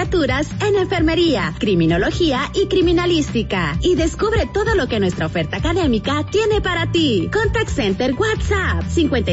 licenciaturas en enfermería, criminología y criminalística. Y descubre todo lo que nuestra oferta académica tiene para ti. Contact Center WhatsApp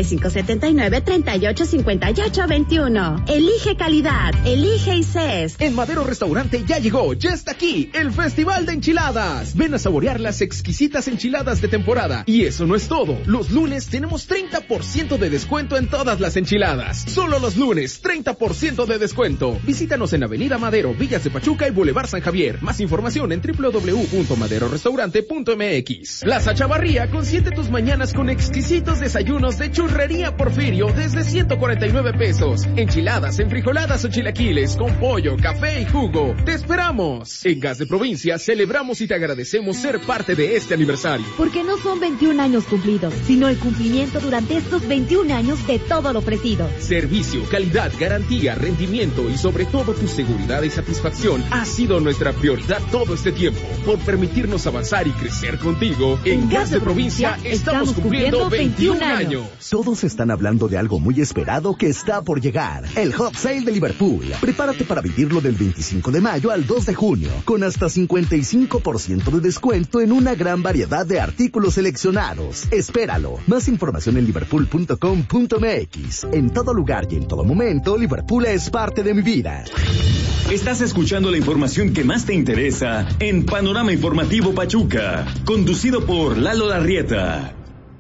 5579-385821. Elige calidad, elige ICES. En Madero Restaurante ya llegó, ya está aquí, el Festival de Enchiladas. Ven a saborear las exquisitas enchiladas de temporada. Y eso no es todo. Los lunes tenemos 30% de descuento en todas las enchiladas. Solo los lunes, 30% de descuento. Visítanos en Avenida Madero, Villas de Pachuca y Boulevard San Javier. Más información en www.maderorestaurante.mx. Plaza Chavarría, consiente tus mañanas con exquisitos desayunos de Churrería Porfirio desde 149 pesos. Enchiladas, enfrijoladas o chilaquiles con pollo, café y jugo. ¡Te esperamos! En Gas de Provincia celebramos y te agradecemos ser parte de este aniversario. Porque no son 21 años cumplidos, sino el cumplimiento durante estos 21 años de todo lo ofrecido. Servicio, calidad, garantía, rendimiento y sobre todo tu seguridad y satisfacción ha sido nuestra prioridad todo este tiempo. Por permitirnos avanzar y crecer contigo, en Gas de Provincia estamos cumpliendo 21 años. Todos están hablando de algo muy esperado que está por llegar. El Hot Sale de Liverpool. Prepárate para vivirlo del 25 de mayo al 2 de junio, con hasta 55% de descuento en una gran variedad de artículos seleccionados. Espéralo. Más información en liverpool.com.mx. En todo lugar y en todo momento, Liverpool es parte de mi vida. Estás escuchando la información que más te interesa en Panorama Informativo Pachuca, conducido por Lalo Larrieta.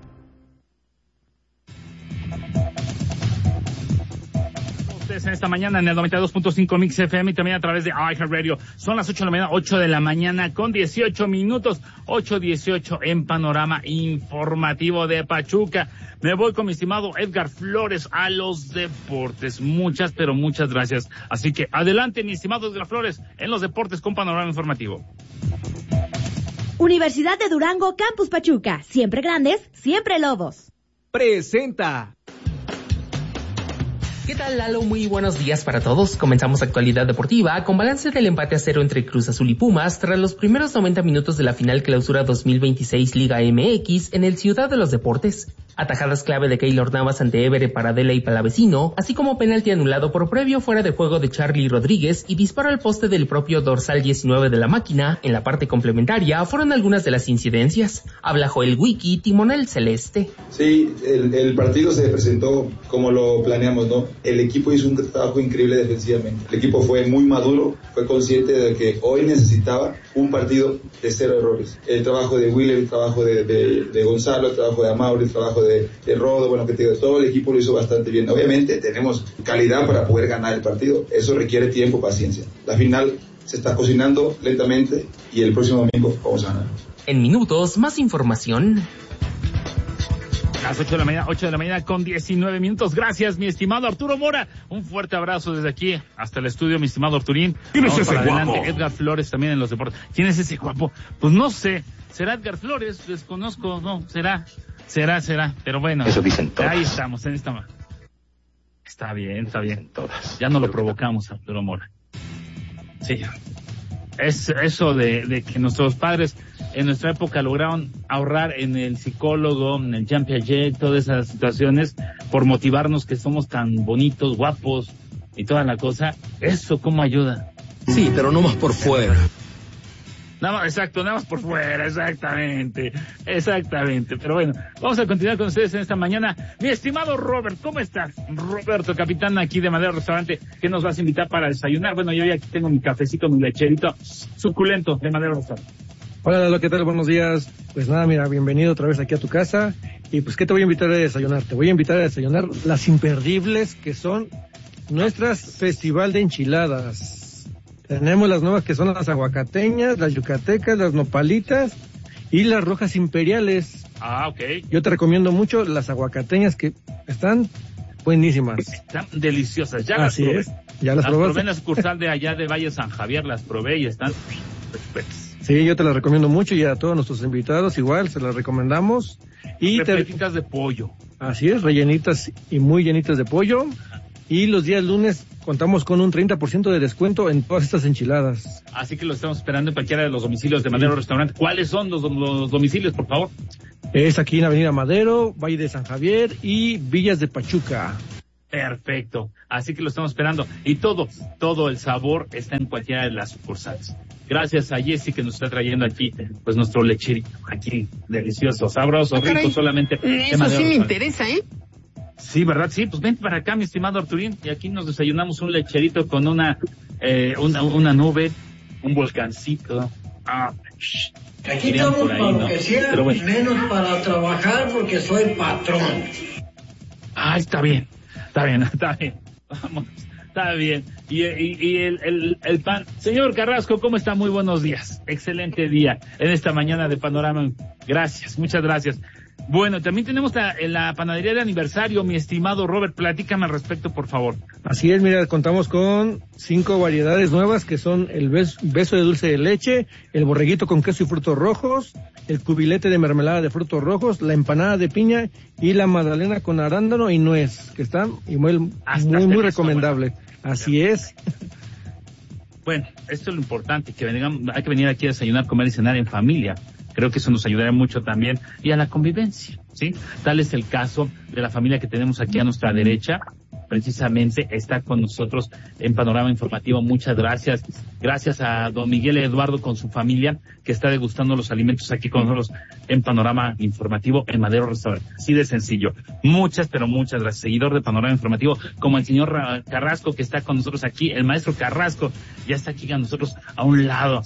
En esta mañana en el 92.5 Mix FM y también a través de iHeartRadio. Son las 8 de la mañana, 8 de la mañana con 18 minutos, 8:18 en Panorama Informativo de Pachuca. Me voy con mi estimado Edgar Flores a los deportes. Muchas, pero muchas gracias. Así que adelante, mi estimado Edgar Flores, en los deportes con Panorama Informativo. Universidad de Durango, Campus Pachuca. Siempre grandes, siempre lobos. Presenta. ¿Qué tal, Lalo? Muy buenos días para todos. Comenzamos actualidad deportiva con balance del empate a 0 entre Cruz Azul y Pumas tras los primeros 90 minutos de la final Clausura 2026 Liga MX en el Ciudad de los Deportes. Atajadas clave de Keylor Navas ante Évere Paradela y Palavecino, así como penalti anulado por previo fuera de juego de Charly Rodríguez y disparo al poste del propio dorsal 19 de la máquina. En la parte complementaria fueron algunas de las incidencias. Habla Joel Wiki, timonel celeste. Sí, el partido se presentó como lo planeamos, ¿no? El equipo hizo un trabajo increíble defensivamente. El equipo fue muy maduro, fue consciente de que hoy necesitaba un partido de 0 errores. El trabajo de Willer, el trabajo de Gonzalo, el trabajo de Amauri, el trabajo de Rodo, bueno, que te digo, todo el equipo lo hizo bastante bien. Obviamente tenemos calidad para poder ganar el partido. Eso requiere tiempo, paciencia. La final se está cocinando lentamente y el próximo domingo vamos a ganar. En minutos, más información. Las 8 de la mañana con 19 minutos. Gracias, mi estimado Arturo Mora. Un fuerte abrazo desde aquí hasta el estudio, mi estimado Arturín. ¿Quién es ese guapo? Edgar Flores también en los deportes. ¿Quién es ese guapo? Pues no sé. ¿Será Edgar Flores? Desconozco. No, será. Pero bueno. Eso dicen todas. Ahí estamos, en esta. Está bien. Todas. Ya no lo provocamos, Arturo Mora. Sí. Es eso de que nuestros padres en nuestra época lograron ahorrar en el psicólogo, en el Jean Piaget, todas esas situaciones, por motivarnos que somos tan bonitos, guapos y toda la cosa. ¿Eso cómo ayuda? Sí, pero no más por fuera. Nada más por fuera, exactamente. Pero bueno, vamos a continuar con ustedes en esta mañana. Mi estimado Robert, ¿cómo estás? Roberto, capitán aquí de Madero Restaurante, ¿qué nos vas a invitar para desayunar? Bueno, yo ya aquí tengo mi cafecito, mi lecherito suculento de Madero Restaurante. Hola, Lalo, ¿qué tal? Buenos días. Pues nada, mira, bienvenido otra vez aquí a tu casa. Y pues, ¿qué te voy a invitar a desayunar? Te voy a invitar a desayunar las imperdibles que son nuestras Festival de Enchiladas. Tenemos las nuevas que son las aguacateñas, las yucatecas, las nopalitas y las rojas imperiales. Ah, ok. Yo te recomiendo mucho las aguacateñas que están buenísimas. Están deliciosas, ya Así las probé. Es. Ya las probaste. Probé en la sucursal de allá de Valle San Javier, las probé y están perfectas. Sí, yo te las recomiendo mucho y a todos nuestros invitados igual se las recomendamos. Y repletitas de pollo. Así es, rellenitas y muy llenitas de pollo. Y los días lunes contamos con un 30% de descuento en todas estas enchiladas. Así que lo estamos esperando en cualquiera de los domicilios de Madero Restaurante. ¿Cuáles son los domicilios, por favor? Es aquí en Avenida Madero, Valle de San Javier y Villas de Pachuca. Perfecto. Así que lo estamos esperando. Y todo el sabor está en cualquiera de las sucursales. Gracias a Jessy que nos está trayendo aquí, pues nuestro lecherito, aquí, delicioso, sabroso, rico, solamente. Eso sí me interesa, ¿eh? Sí, ¿verdad? Sí, pues ven para acá, mi estimado Arturín, y aquí nos desayunamos un lecherito con una nube, un volcancito. Aquí estamos para lo que sea, menos para trabajar porque soy patrón. Está bien. Vamos, está bien. Y el pan. Señor Carrasco, ¿cómo está? Muy buenos días. Excelente día en esta mañana de Panorama. Gracias, muchas gracias. Bueno, también tenemos la panadería de aniversario, mi estimado Robert. Platícame al respecto, por favor. Así es, mira, contamos con 5 variedades nuevas que son el beso de dulce de leche, el borreguito con queso y frutos rojos, el cubilete de mermelada de frutos rojos, la empanada de piña y la magdalena con arándano y nuez, que están muy recomendable. Bueno. Así es. Bueno, esto es lo importante, hay que venir aquí a desayunar, comer y cenar en familia. Creo que eso nos ayudará mucho también. Y a la convivencia, ¿sí? Tal es el caso de la familia que tenemos aquí a nuestra derecha. Precisamente está con nosotros en Panorama Informativo. Muchas gracias. Gracias a don Miguel Eduardo con su familia que está degustando los alimentos aquí con nosotros en Panorama Informativo en Madero Restaurante. Así de sencillo. Muchas, pero muchas gracias. Seguidor de Panorama Informativo, como el señor Carrasco que está con nosotros aquí. El maestro Carrasco ya está aquí con nosotros a un lado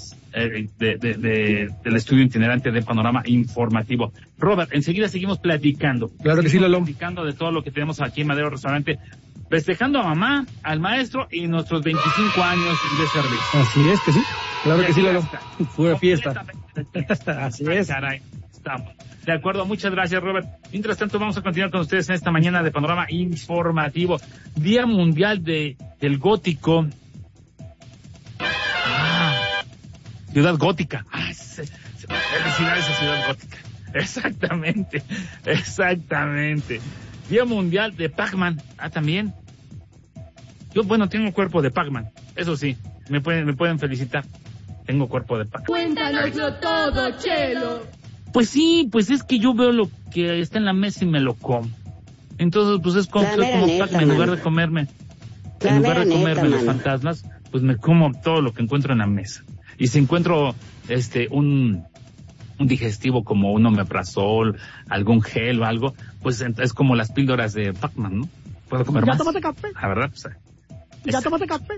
del estudio itinerante de Panorama Informativo. Robert, enseguida seguimos platicando. Claro que sí, Lalo. Platicando de todo lo que tenemos aquí en Madero Restaurante, festejando a mamá, al maestro y nuestros 25 años de servicio. Así es que sí. Claro que sí, Lalo. Fue fiesta. Así es. Caray, estamos. De acuerdo, muchas gracias, Robert. Mientras tanto, vamos a continuar con ustedes en esta mañana de Panorama Informativo. Día Mundial del Gótico. Ciudad Gótica. Felicidades a Ciudad Gótica. Exactamente. Día Mundial de Pac-Man. También. Yo, tengo cuerpo de Pac-Man. Eso sí, me pueden felicitar. Tengo cuerpo de Pac-Man. Cuéntanoslo todo, Chelo. Pues sí, pues es que yo veo lo que está en la mesa y me lo como. Entonces, pues es como Pac-Man en lugar de comerme. En lugar de comerme los fantasmas, pues me como todo lo que encuentro en la mesa. Y si encuentro un digestivo como un omeprazol, algún gel o algo, pues es como las píldoras de Pac-Man, ¿no? ¿Puedo comer más? ¿Ya tomaste café? La verdad, pues. ¿Ya tomaste café?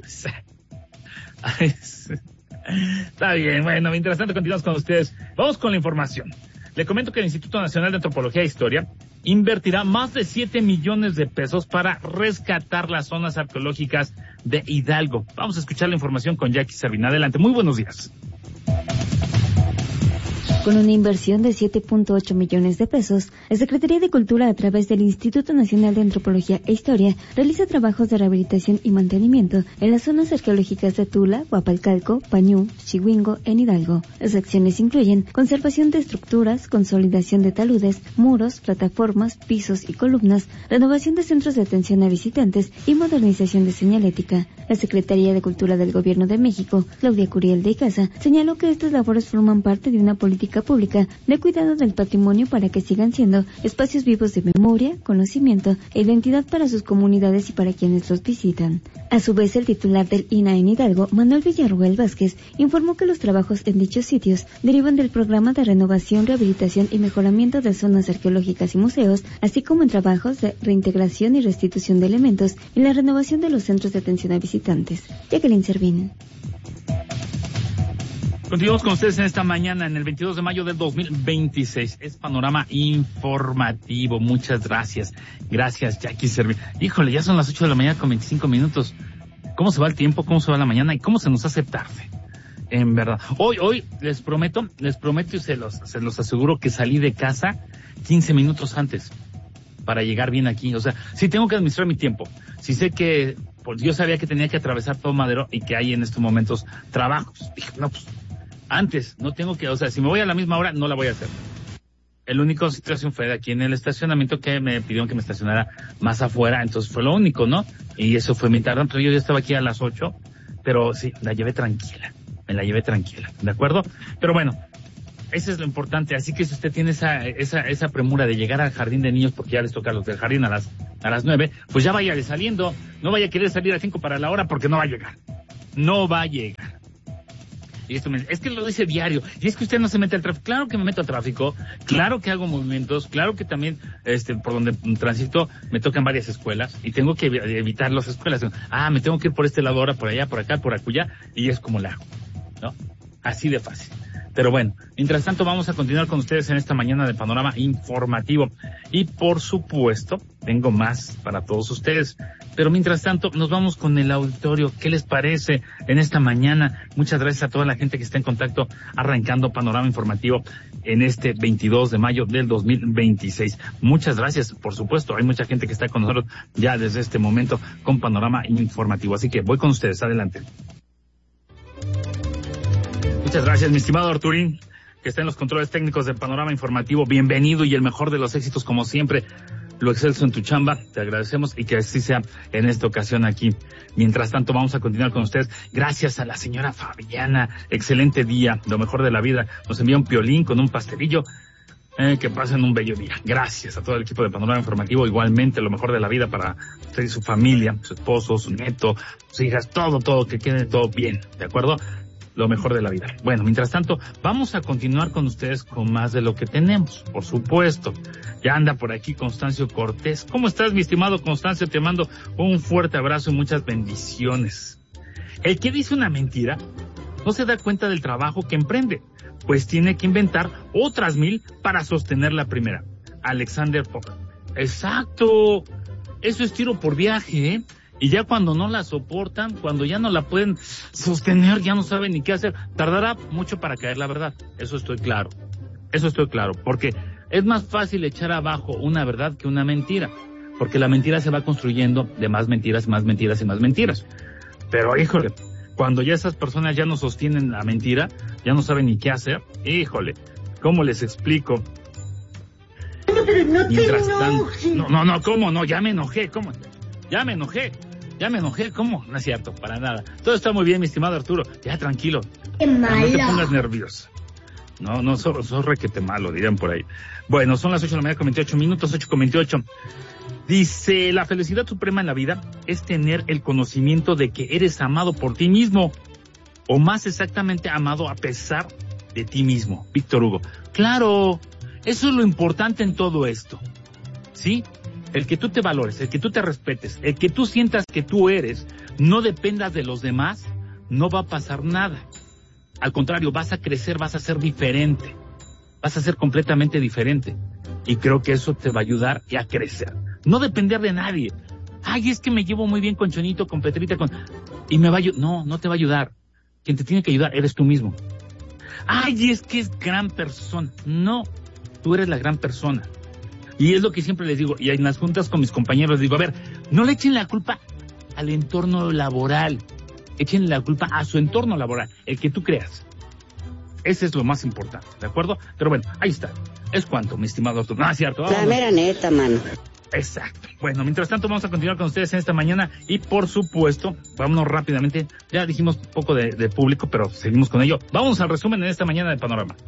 Está bien, bueno, mientras tanto continuamos con ustedes. Vamos con la información. Le comento que el Instituto Nacional de Antropología e Historia invertirá más de 7 millones de pesos para rescatar las zonas arqueológicas de Hidalgo. Vamos a escuchar la información con Jackie Servina. Adelante, muy buenos días. Con una inversión de 7.8 millones de pesos, la Secretaría de Cultura, a través del Instituto Nacional de Antropología e Historia, realiza trabajos de rehabilitación y mantenimiento en las zonas arqueológicas de Tula, Huapalcalco, Pañú, Chihuingo, en Hidalgo. Las acciones incluyen conservación de estructuras, consolidación de taludes, muros, plataformas, pisos y columnas, renovación de centros de atención a visitantes y modernización de señalética. La Secretaría de Cultura del Gobierno de México, Claudia Curiel de Icaza, señaló que estas labores forman parte de una política pública de cuidado del patrimonio para que sigan siendo espacios vivos de memoria, conocimiento e identidad para sus comunidades y para quienes los visitan. A su vez, el titular del INAH en Hidalgo, Manuel Villarruel Vázquez, informó que los trabajos en dichos sitios derivan del programa de renovación, rehabilitación y mejoramiento de zonas arqueológicas y museos, así como en trabajos de reintegración y restitución de elementos en la renovación de los centros de atención a visitantes. Jacqueline Servín. Continuamos con ustedes en esta mañana, en el 22 de mayo del 2026. Es Panorama Informativo. Muchas gracias. Gracias, Jackie Servín. Híjole, ya son las 8 de la mañana con 25 minutos. ¿Cómo se va el tiempo? ¿Cómo se va la mañana? ¿Y cómo se nos hace tarde? En verdad. Hoy les prometo y se los aseguro que salí de casa 15 minutos antes para llegar bien aquí. O sea, sí tengo que administrar mi tiempo. Sí sé que, pues yo sabía que tenía que atravesar todo Madero y que hay en estos momentos trabajos. Dije, no, pues antes, no tengo que, o sea, si me voy a la misma hora, no la voy a hacer. El único situación fue de aquí en el estacionamiento que me pidieron que me estacionara más afuera, entonces fue lo único, ¿no? Y eso fue mi tarde, pero yo ya estaba aquí a las 8, pero sí, me la llevé tranquila, ¿de acuerdo? Pero bueno, eso es lo importante, así que si usted tiene esa premura de llegar al jardín de niños, porque ya les toca a los del jardín a las a las 9, pues ya vaya saliendo. No vaya a querer salir a 5 para la hora porque no va a llegar. No va a llegar. Y esto es que lo dice diario. Y es que usted no se mete al tráfico. Claro que me meto al tráfico. Claro que hago movimientos. Claro que también, por donde transito, me tocan varias escuelas. Y tengo que evitar las escuelas. Me tengo que ir por este lado ahora, por allá, por acá, por acullá. Y es como la hago, ¿no? Así de fácil. Pero bueno, mientras tanto vamos a continuar con ustedes en esta mañana de Panorama Informativo. Y por supuesto, tengo más para todos ustedes. Pero mientras tanto, nos vamos con el auditorio. ¿Qué les parece en esta mañana? Muchas gracias a toda la gente que está en contacto, arrancando Panorama Informativo en este 22 de mayo del 2026. Muchas gracias, por supuesto. Hay mucha gente que está con nosotros ya desde este momento con Panorama Informativo. Así que voy con ustedes. Adelante. Muchas gracias, mi estimado Arturín, que está en los controles técnicos del Panorama Informativo. Bienvenido y el mejor de los éxitos, como siempre. Lo excelso en tu chamba, te agradecemos y que así sea en esta ocasión aquí. Mientras tanto, vamos a continuar con ustedes. Gracias a la señora Fabiana, excelente día, lo mejor de la vida. Nos envía un piolín con un pastelillo. Que pasen un bello día. Gracias a todo el equipo de Panorama Informativo. Igualmente, lo mejor de la vida para usted y su familia, su esposo, su nieto, sus hijas, todo, que quede todo bien, ¿de acuerdo? Lo mejor de la vida. Bueno, mientras tanto, vamos a continuar con ustedes con más de lo que tenemos, por supuesto. Ya anda por aquí Constancio Cortés. ¿Cómo estás, mi estimado Constancio? Te mando un fuerte abrazo y muchas bendiciones. El que dice una mentira no se da cuenta del trabajo que emprende, pues tiene que inventar otras 1000 para sostener la primera. Alexander Pope. Exacto. Eso es tiro por viaje, ¿eh? Y ya cuando no la soportan, cuando ya no la pueden sostener, ya no saben ni qué hacer, tardará mucho para caer la verdad. Eso estoy claro, porque es más fácil echar abajo una verdad que una mentira, porque la mentira se va construyendo de más mentiras, más mentiras y más mentiras. Pero híjole, cuando ya esas personas ya no sostienen la mentira, ya no saben ni qué hacer, híjole, ¿cómo les explico? Mientras tanto, no, ¿cómo no? Ya me enojé, ¿cómo? Ya me enojé, ¿cómo? No es cierto, para nada. Todo está muy bien, mi estimado Arturo. Ya, tranquilo. ¡Qué malo! No te pongas nervioso. No, sos requete malo, dirían por ahí. Bueno, son las 8 de la mañana con 28 minutos, 8:28. Dice, la felicidad suprema en la vida es tener el conocimiento de que eres amado por ti mismo. O más exactamente, amado a pesar de ti mismo. Víctor Hugo. Claro, eso es lo importante en todo esto. ¿Sí? El que tú te valores, el que tú te respetes, el que tú sientas que tú eres, no dependas de los demás, no va a pasar nada. Al contrario, vas a crecer, vas a ser diferente, vas a ser completamente diferente. Y creo que eso te va a ayudar a crecer. No depender de nadie. Ay, es que me llevo muy bien con Chonito, con Petrita, y me va a ayudar. No te va a ayudar. Quien te tiene que ayudar eres tú mismo. Ay, es que es gran persona. No, tú eres la gran persona. Y es lo que siempre les digo, y en las juntas con mis compañeros digo, a ver, no le echen la culpa al entorno laboral, echen la culpa a su entorno laboral, el que tú creas. Ese es lo más importante, ¿de acuerdo? Pero bueno, ahí está. Es cuanto, mi estimado doctor. No, es cierto. La mera neta, mano. Exacto. Bueno, mientras tanto vamos a continuar con ustedes en esta mañana y por supuesto, vámonos rápidamente. Ya dijimos un poco de público, pero seguimos con ello. Vamos al resumen en esta mañana de Panorama.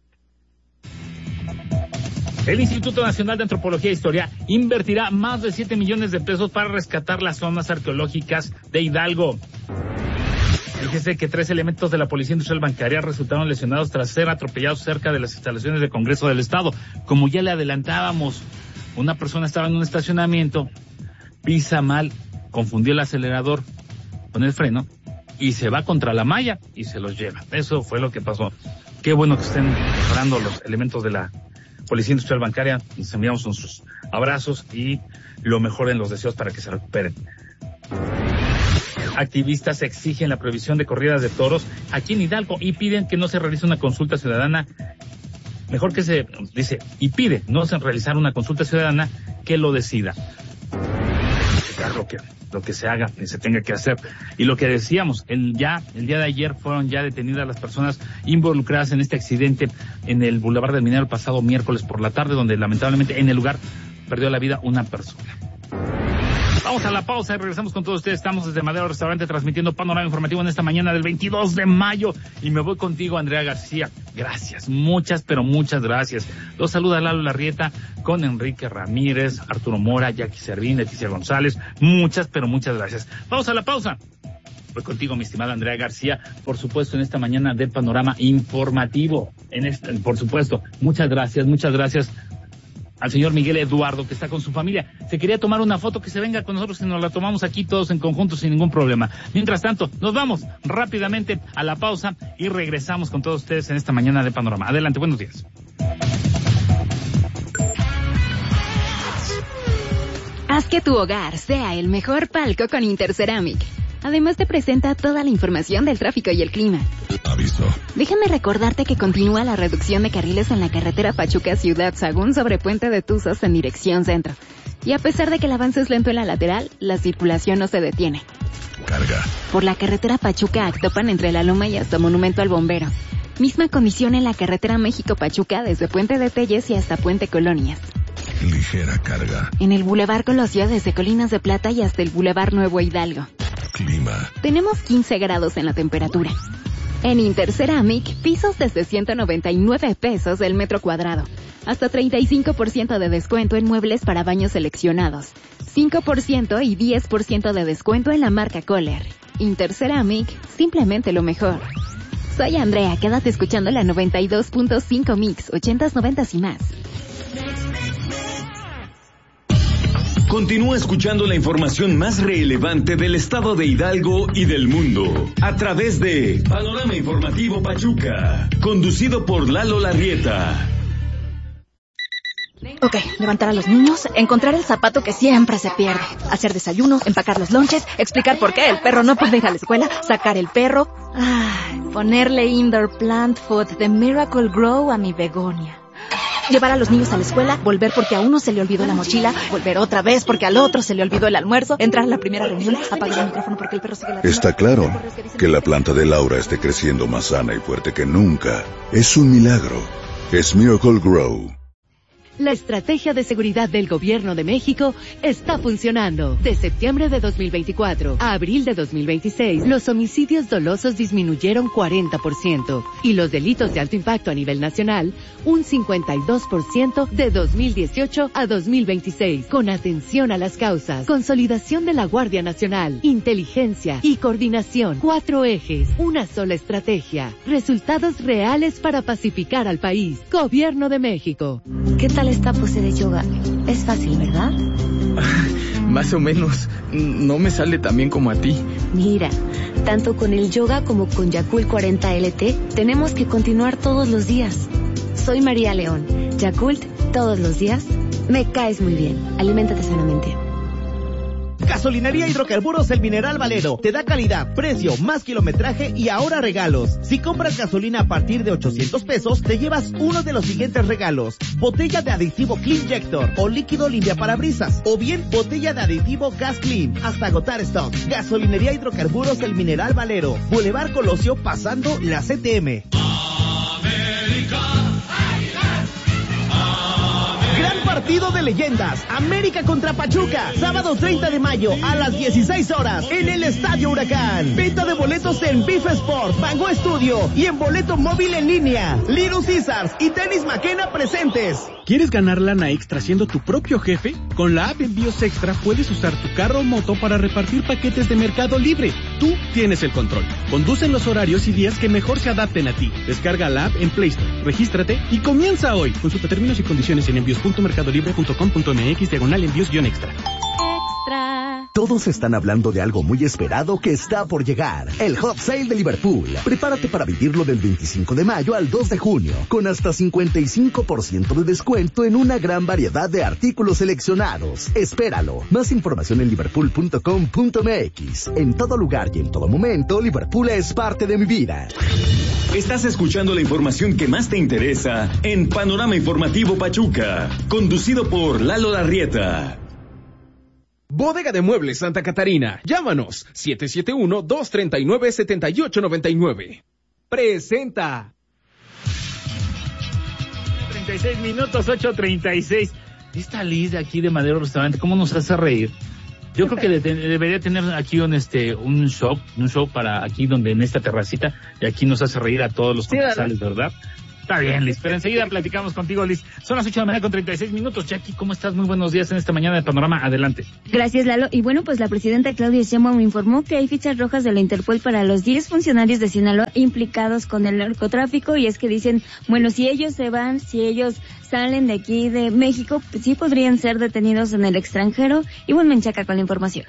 El Instituto Nacional de Antropología e Historia invertirá más de 7 millones de pesos para rescatar las zonas arqueológicas de Hidalgo. Fíjese que 3 elementos de la Policía Industrial Bancaria resultaron lesionados tras ser atropellados cerca de las instalaciones del Congreso del Estado. Como ya le adelantábamos, una persona estaba en un estacionamiento, pisa mal, confundió el acelerador con el freno y se va contra la malla y se los lleva. Eso fue lo que pasó. Qué bueno que estén mejorando los elementos de la Policía Industrial Bancaria. Les enviamos nuestros abrazos y lo mejor en los deseos para que se recuperen. Activistas exigen la prohibición de corridas de toros aquí en Hidalgo y piden que no se realice una consulta ciudadana. Mejor que se dice, y pide no se realizar una consulta ciudadana que lo decida. Lo que se haga y se tenga que hacer. Y lo que decíamos, el día de ayer fueron ya detenidas las personas involucradas en este accidente en el Boulevard del Minero el pasado miércoles por la tarde, donde lamentablemente en el lugar perdió la vida una persona. Vamos Vamos a la pausa y regresamos con todos ustedes. Estamos desde Madero Restaurante transmitiendo Panorama Informativo en esta mañana del 22 de mayo. Y me voy contigo, Andrea García. Gracias, muchas, pero muchas gracias. Los saluda Lalo Larrieta con Enrique Ramírez, Arturo Mora, Jackie Servín, Leticia González. Muchas, pero muchas gracias. Vamos a la pausa. Voy contigo, mi estimada Andrea García, por supuesto, en esta mañana de Panorama Informativo. Por supuesto, muchas gracias al señor Miguel Eduardo, que está con su familia. Se quería tomar una foto, que se venga con nosotros y nos la tomamos aquí todos en conjunto sin ningún problema. Mientras tanto, nos vamos rápidamente a la pausa y regresamos con todos ustedes en esta mañana de Panorama. Adelante, buenos días. Haz que tu hogar sea el mejor palco con Interceramic. Además te presenta toda la información del tráfico y el clima. Aviso. Déjame recordarte que continúa la reducción de carriles en la carretera Pachuca-Ciudad Sagún sobre Puente de Tuzos en dirección centro. Y a pesar de que el avance es lento en la lateral, la circulación no se detiene. Carga. Por la carretera Pachuca-Actopan entre La Loma y hasta Monumento al Bombero. Misma condición en la carretera México-Pachuca desde Puente de Telles y hasta Puente Colonias. Ligera carga. En el Boulevard Colosio desde Colinas de Plata y hasta el Boulevard Nuevo Hidalgo. Clima. Tenemos 15 grados en la temperatura. En Interceramic, pisos desde 199 pesos el metro cuadrado. Hasta 35% de descuento en muebles para baños seleccionados. 5% y 10% de descuento en la marca Kohler. Interceramic, simplemente lo mejor. Soy Andrea, quédate escuchando la 92.5 Mix, 80s, 90s y más. Continúa escuchando la información más relevante del estado de Hidalgo y del mundo a través de Panorama Informativo Pachuca, conducido por Lalo Larrieta. Ok, levantar a los niños, encontrar el zapato que siempre se pierde, hacer desayuno, empacar los lonches, explicar por qué el perro no puede ir a la escuela, sacar el perro, ponerle indoor plant food de Miracle Grow a mi begonia. Llevar a los niños a la escuela, volver porque a uno se le olvidó la mochila, volver otra vez porque al otro se le olvidó el almuerzo, entrar a la primera reunión, apagar el micrófono porque el perro sigue la... Está claro que la planta de Laura esté creciendo más sana y fuerte que nunca. Es un milagro. Es Miracle Grow. La estrategia de seguridad del Gobierno de México está funcionando. De septiembre de 2024 a abril de 2026, los homicidios dolosos disminuyeron 40% y los delitos de alto impacto a nivel nacional un 52% de 2018 a 2026. Con atención a las causas, consolidación de la Guardia Nacional, inteligencia y coordinación. 4 ejes, una sola estrategia. Resultados reales para pacificar al país. Gobierno de México. ¿Qué tal esta pose de yoga? Es fácil, ¿verdad? Más o menos. No me sale tan bien como a ti. Mira, tanto con el yoga como con Yakult 40 LT, tenemos que continuar todos los días. Soy María León. Yakult, todos los días. Me caes muy bien. Aliméntate sanamente. Gasolinería Hidrocarburos El Mineral Valero. Te da calidad, precio, más kilometraje y ahora regalos. Si compras gasolina a partir de 800 pesos, te llevas uno de los siguientes regalos. Botella de aditivo Cleanjector o líquido limpiaparabrisas. O bien botella de aditivo Gas Clean. Hasta agotar stock. Gasolinería Hidrocarburos El Mineral Valero. Boulevard Colosio pasando la CTM. Gran partido de leyendas, América contra Pachuca, sábado 30 de mayo a las 16 horas en el Estadio Huracán. Venta de boletos en Bife Sport, Mango Studio y en boleto móvil en línea. Little Caesars y Tenis Maquena presentes. ¿Quieres ganar lana extra siendo tu propio jefe? Con la app Envíos Extra puedes usar tu carro o moto para repartir paquetes de Mercado Libre. Tú tienes el control. Conduce en los horarios y días que mejor se adapten a ti. Descarga la app en Play Store, regístrate y comienza hoy. Consulta términos y condiciones en envíos.mercadolibre.com.mx/envíos-extra. Todos están hablando de algo muy esperado que está por llegar. El Hot Sale de Liverpool. Prepárate para vivirlo del 25 de mayo al 2 de junio, con hasta 55% de descuento en una gran variedad de artículos seleccionados. Espéralo. Más información en liverpool.com.mx. En todo lugar y en todo momento, Liverpool es parte de mi vida. Estás escuchando la información que más te interesa en Panorama Informativo Pachuca, conducido por Lalo Larrieta. Bodega de Muebles Santa Catarina. Llámanos 771-239-7899. Presenta. 36 minutos, 8:36. Esta Liz de aquí de Madero Restaurante, ¿cómo nos hace reír? Yo creo que debería tener aquí un show para aquí donde en esta terracita, y aquí nos hace reír a todos los comensales, ¿verdad? Está bien, Liz, pero enseguida platicamos contigo, Liz. Son las 8 de la mañana con 36 minutos. Jackie, ¿cómo estás? Muy buenos días en esta mañana de Panorama. Adelante. Gracias, Lalo. Y bueno, pues la presidenta Claudia Sheinbaum informó que hay fichas rojas de la Interpol para los 10 funcionarios de Sinaloa implicados con el narcotráfico, y es que dicen, bueno, si ellos se van, si ellos salen de aquí de México, pues sí podrían ser detenidos en el extranjero. Y bueno, Menchaca con la información.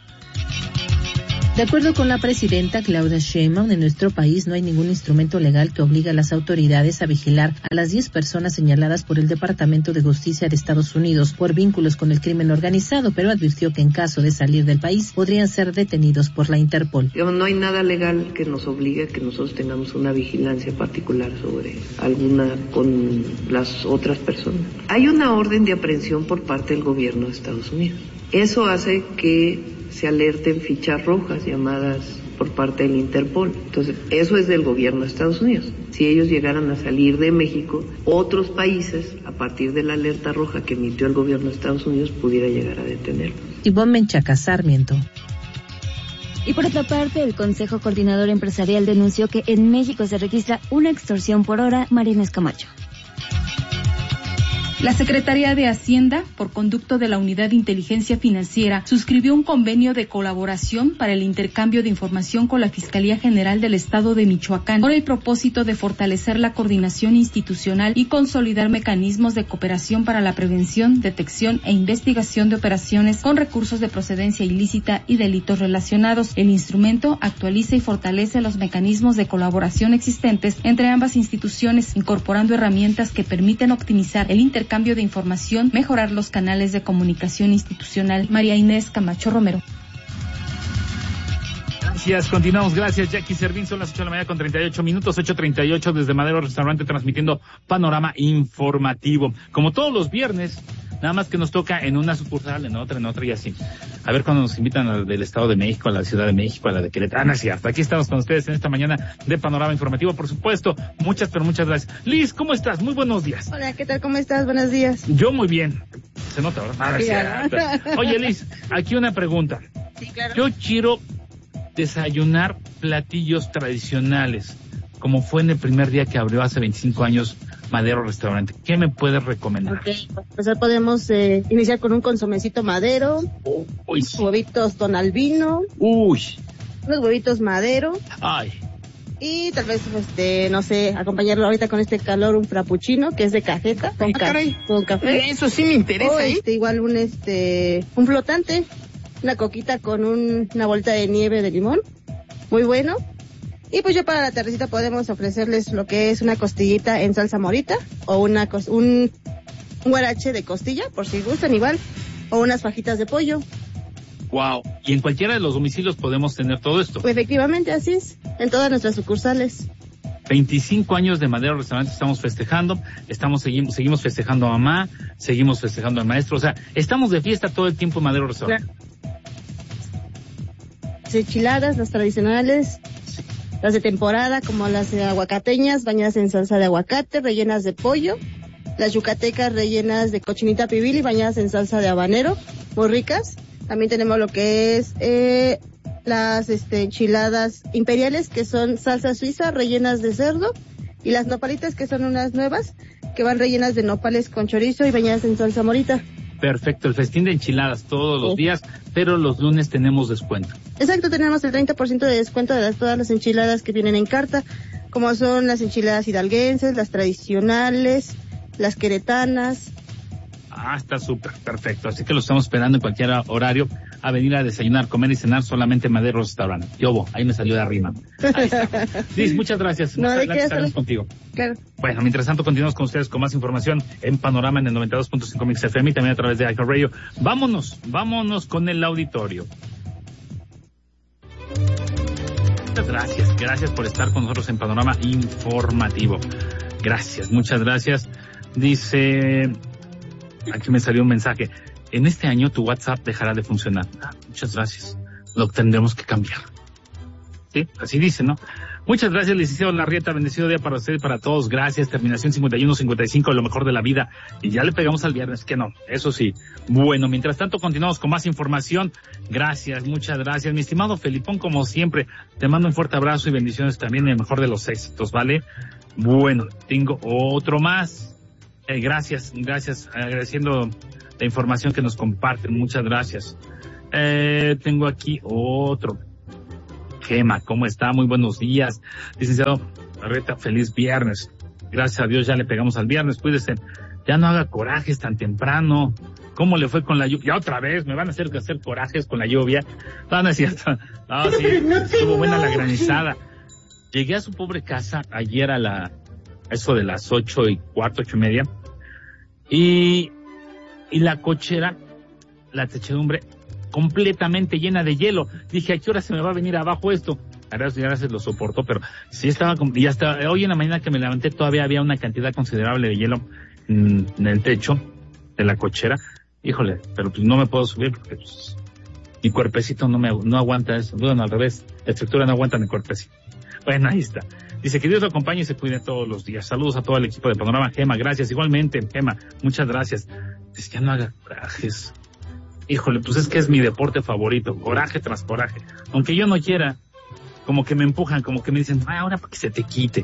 De acuerdo con la presidenta Claudia Sheinbaum, en nuestro país no hay ningún instrumento legal que obligue a las autoridades a vigilar a las 10 personas señaladas por el Departamento de Justicia de Estados Unidos por vínculos con el crimen organizado, pero advirtió que en caso de salir del país podrían ser detenidos por la Interpol. No hay nada legal que nos obligue a que nosotros tengamos una vigilancia particular sobre alguna con las otras personas. Hay una orden de aprehensión por parte del gobierno de Estados Unidos. Eso hace que se alerten fichas rojas llamadas por parte del Interpol. Entonces, eso es del gobierno de Estados Unidos. Si ellos llegaran a salir de México, otros países, a partir de la alerta roja que emitió el gobierno de Estados Unidos, pudiera llegar a detenerlos. Ivonne Menchaca Sarmiento. Y por otra parte, el Consejo Coordinador Empresarial denunció que en México se registra una extorsión por hora. Marina Escamacho. La Secretaría de Hacienda, por conducto de la Unidad de Inteligencia Financiera, suscribió un convenio de colaboración para el intercambio de información con la Fiscalía General del Estado de Michoacán, con el propósito de fortalecer la coordinación institucional y consolidar mecanismos de cooperación para la prevención, detección e investigación de operaciones con recursos de procedencia ilícita y delitos relacionados. El instrumento actualiza y fortalece los mecanismos de colaboración existentes entre ambas instituciones, incorporando herramientas que permiten optimizar el intercambio de información, mejorar los canales de comunicación institucional. María Inés Camacho Romero. Gracias, continuamos. Gracias, Jackie Servín. Son las 8 de la mañana con 38 minutos, 8:38 desde Madero Restaurante, transmitiendo Panorama Informativo. Como todos los viernes, nada más que nos toca en una sucursal, en otra y así. A ver cuando nos invitan al del Estado de México, a la Ciudad de México, a la de Querétaro. No es cierto. Aquí estamos con ustedes en esta mañana de Panorama Informativo, por supuesto. Muchas gracias. Liz, ¿cómo estás? Muy buenos días. Hola, ¿qué tal? ¿Cómo estás? Buenos días. Yo muy bien. Se nota, ¿verdad? Oye, Liz, aquí una pregunta. Sí, claro. Yo quiero desayunar platillos tradicionales, como fue en el primer día que abrió hace 25 años Madero Restaurante. ¿Qué me puedes recomendar? Okay, pues podemos iniciar con un consomecito Madero, huevitos Don Albino, unos huevitos Madero. Ay. Y tal vez, no sé, acompañarlo ahorita con este calor, un frappuccino, que es de cajeta, con café. Eso sí me interesa, o igual un flotante, una coquita con una bolita de nieve de limón, muy bueno. Y pues ya para la tardecita podemos ofrecerles lo que es una costillita en salsa morita, o un guarache de costilla, por si gustan igual, o unas fajitas de pollo. Wow. Y en cualquiera de los domicilios podemos tener todo esto. Pues efectivamente, así es, en todas nuestras sucursales. 25 años de Madero Restaurante estamos festejando, seguimos festejando a mamá, seguimos festejando al maestro, o sea, estamos de fiesta todo el tiempo en Madero Restaurante. Claro. Enchiladas, las tradicionales, las de temporada, como las aguacateñas, bañadas en salsa de aguacate, rellenas de pollo, las yucatecas rellenas de cochinita pibil y bañadas en salsa de habanero, muy ricas. También tenemos lo que es las enchiladas imperiales, que son salsa suiza rellenas de cerdo, y las nopalitas, que son unas nuevas, que van rellenas de nopales con chorizo y bañadas en salsa morita. Perfecto, el festín de enchiladas todos los días, pero los lunes tenemos descuento. Exacto, tenemos el 30% de descuento de todas las enchiladas que vienen en carta, como son las enchiladas hidalguenses, las tradicionales, las queretanas. Ah, está súper, perfecto. Así que lo estamos esperando en cualquier horario a venir a desayunar, comer y cenar solamente en Madero Restaurante. Ahí me salió de arriba. Ahí está. Liz, muchas gracias. No, más adelante estaremos contigo. Claro. Bueno, mientras tanto continuamos con ustedes con más información en Panorama en el 92.5 Mix FM y también a través de iHeartRadio. Vámonos con el auditorio. Muchas gracias por estar con nosotros en Panorama Informativo. Muchas gracias. Dice, aquí me salió un mensaje. En este año tu WhatsApp dejará de funcionar. Muchas gracias. Lo tendremos que cambiar. Sí, así dice, ¿no? Muchas gracias, licenciado Larrieta. Bendecido día para usted y para todos. Gracias. Terminación 5155, lo mejor de la vida. Y ya le pegamos al viernes, que no, eso sí. Bueno, mientras tanto continuamos con más información. Gracias, muchas gracias. Mi estimado Felipón, como siempre, te mando un fuerte abrazo y bendiciones también, el mejor de los éxitos, ¿vale? Bueno, tengo otro más. Gracias, agradeciendo la información que nos comparten. Muchas gracias. Tengo aquí otro. Gema, ¿cómo está? Muy buenos días. Licenciado Larrieta, feliz viernes. Gracias a Dios ya le pegamos al viernes. Cuídese. Ya no haga corajes tan temprano. ¿Cómo le fue con la lluvia? Ya otra vez, me van a hacer corajes con la lluvia. No es cierto. No, sí, estuvo buena la granizada. Llegué a su pobre casa ayer a eso de las 8:15, 8:30. Y la cochera, la techedumbre, completamente llena de hielo. Dije, ¿a qué hora se me va a venir abajo esto? Ahora se lo soportó, pero sí estaba, y hasta hoy en la mañana que me levanté todavía había una cantidad considerable de hielo en el techo de la cochera. Híjole, pero pues no me puedo subir porque pues, mi cuerpecito no aguanta eso. Bueno, al revés, la estructura no aguanta mi cuerpecito. Bueno, ahí está. Dice que Dios lo acompañe y se cuide todos los días. Saludos a todo el equipo de Panorama. Gema, gracias. Igualmente, Gema, muchas gracias. Dice, ya no haga corajes. Híjole, pues es que es mi deporte favorito, coraje tras coraje. Aunque yo no quiera, como que me empujan, como que me dicen, ahora para que se te quite.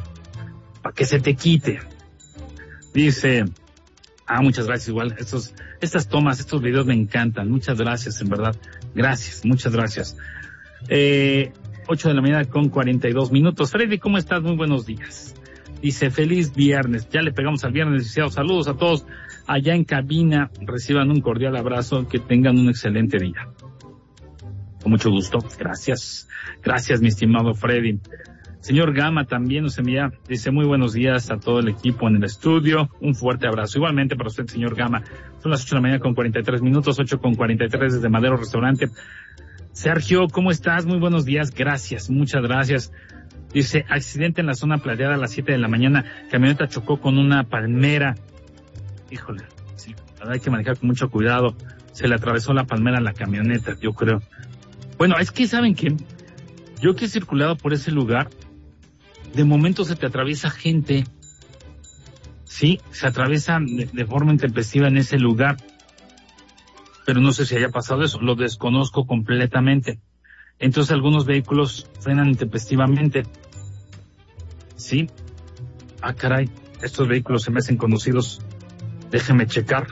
Dice, muchas gracias, igual, estas tomas, estos videos me encantan. Muchas gracias, en verdad. Gracias, muchas gracias. 8 de la mañana con 42 minutos. Freddy, ¿cómo estás? Muy buenos días. Dice, feliz viernes. Ya le pegamos al viernes, licenciado. Saludos a todos allá en cabina. Reciban un cordial abrazo. Que tengan un excelente día. Con mucho gusto. Gracias. Gracias, mi estimado Freddy. Señor Gama también nos envía, dice, muy buenos días a todo el equipo en el estudio. Un fuerte abrazo. Igualmente para usted, señor Gama. Son las 8 de la mañana con 43 minutos, 8:43 desde Madero Restaurante. Sergio, ¿cómo estás? Muy buenos días. Gracias, muchas gracias. Dice, accidente en la zona plateada a las 7 de la mañana. Camioneta chocó con una palmera. Híjole, sí, hay que manejar con mucho cuidado. Se le atravesó la palmera a la camioneta, yo creo. Bueno, es que, ¿saben qué? Yo que he circulado por ese lugar, de momento se te atraviesa gente. Sí, se atraviesa de forma intempestiva en ese lugar. Pero no sé si haya pasado eso, lo desconozco completamente. Entonces algunos vehículos frenan intempestivamente. Sí. Caray, estos vehículos se me hacen conocidos. Déjeme checar.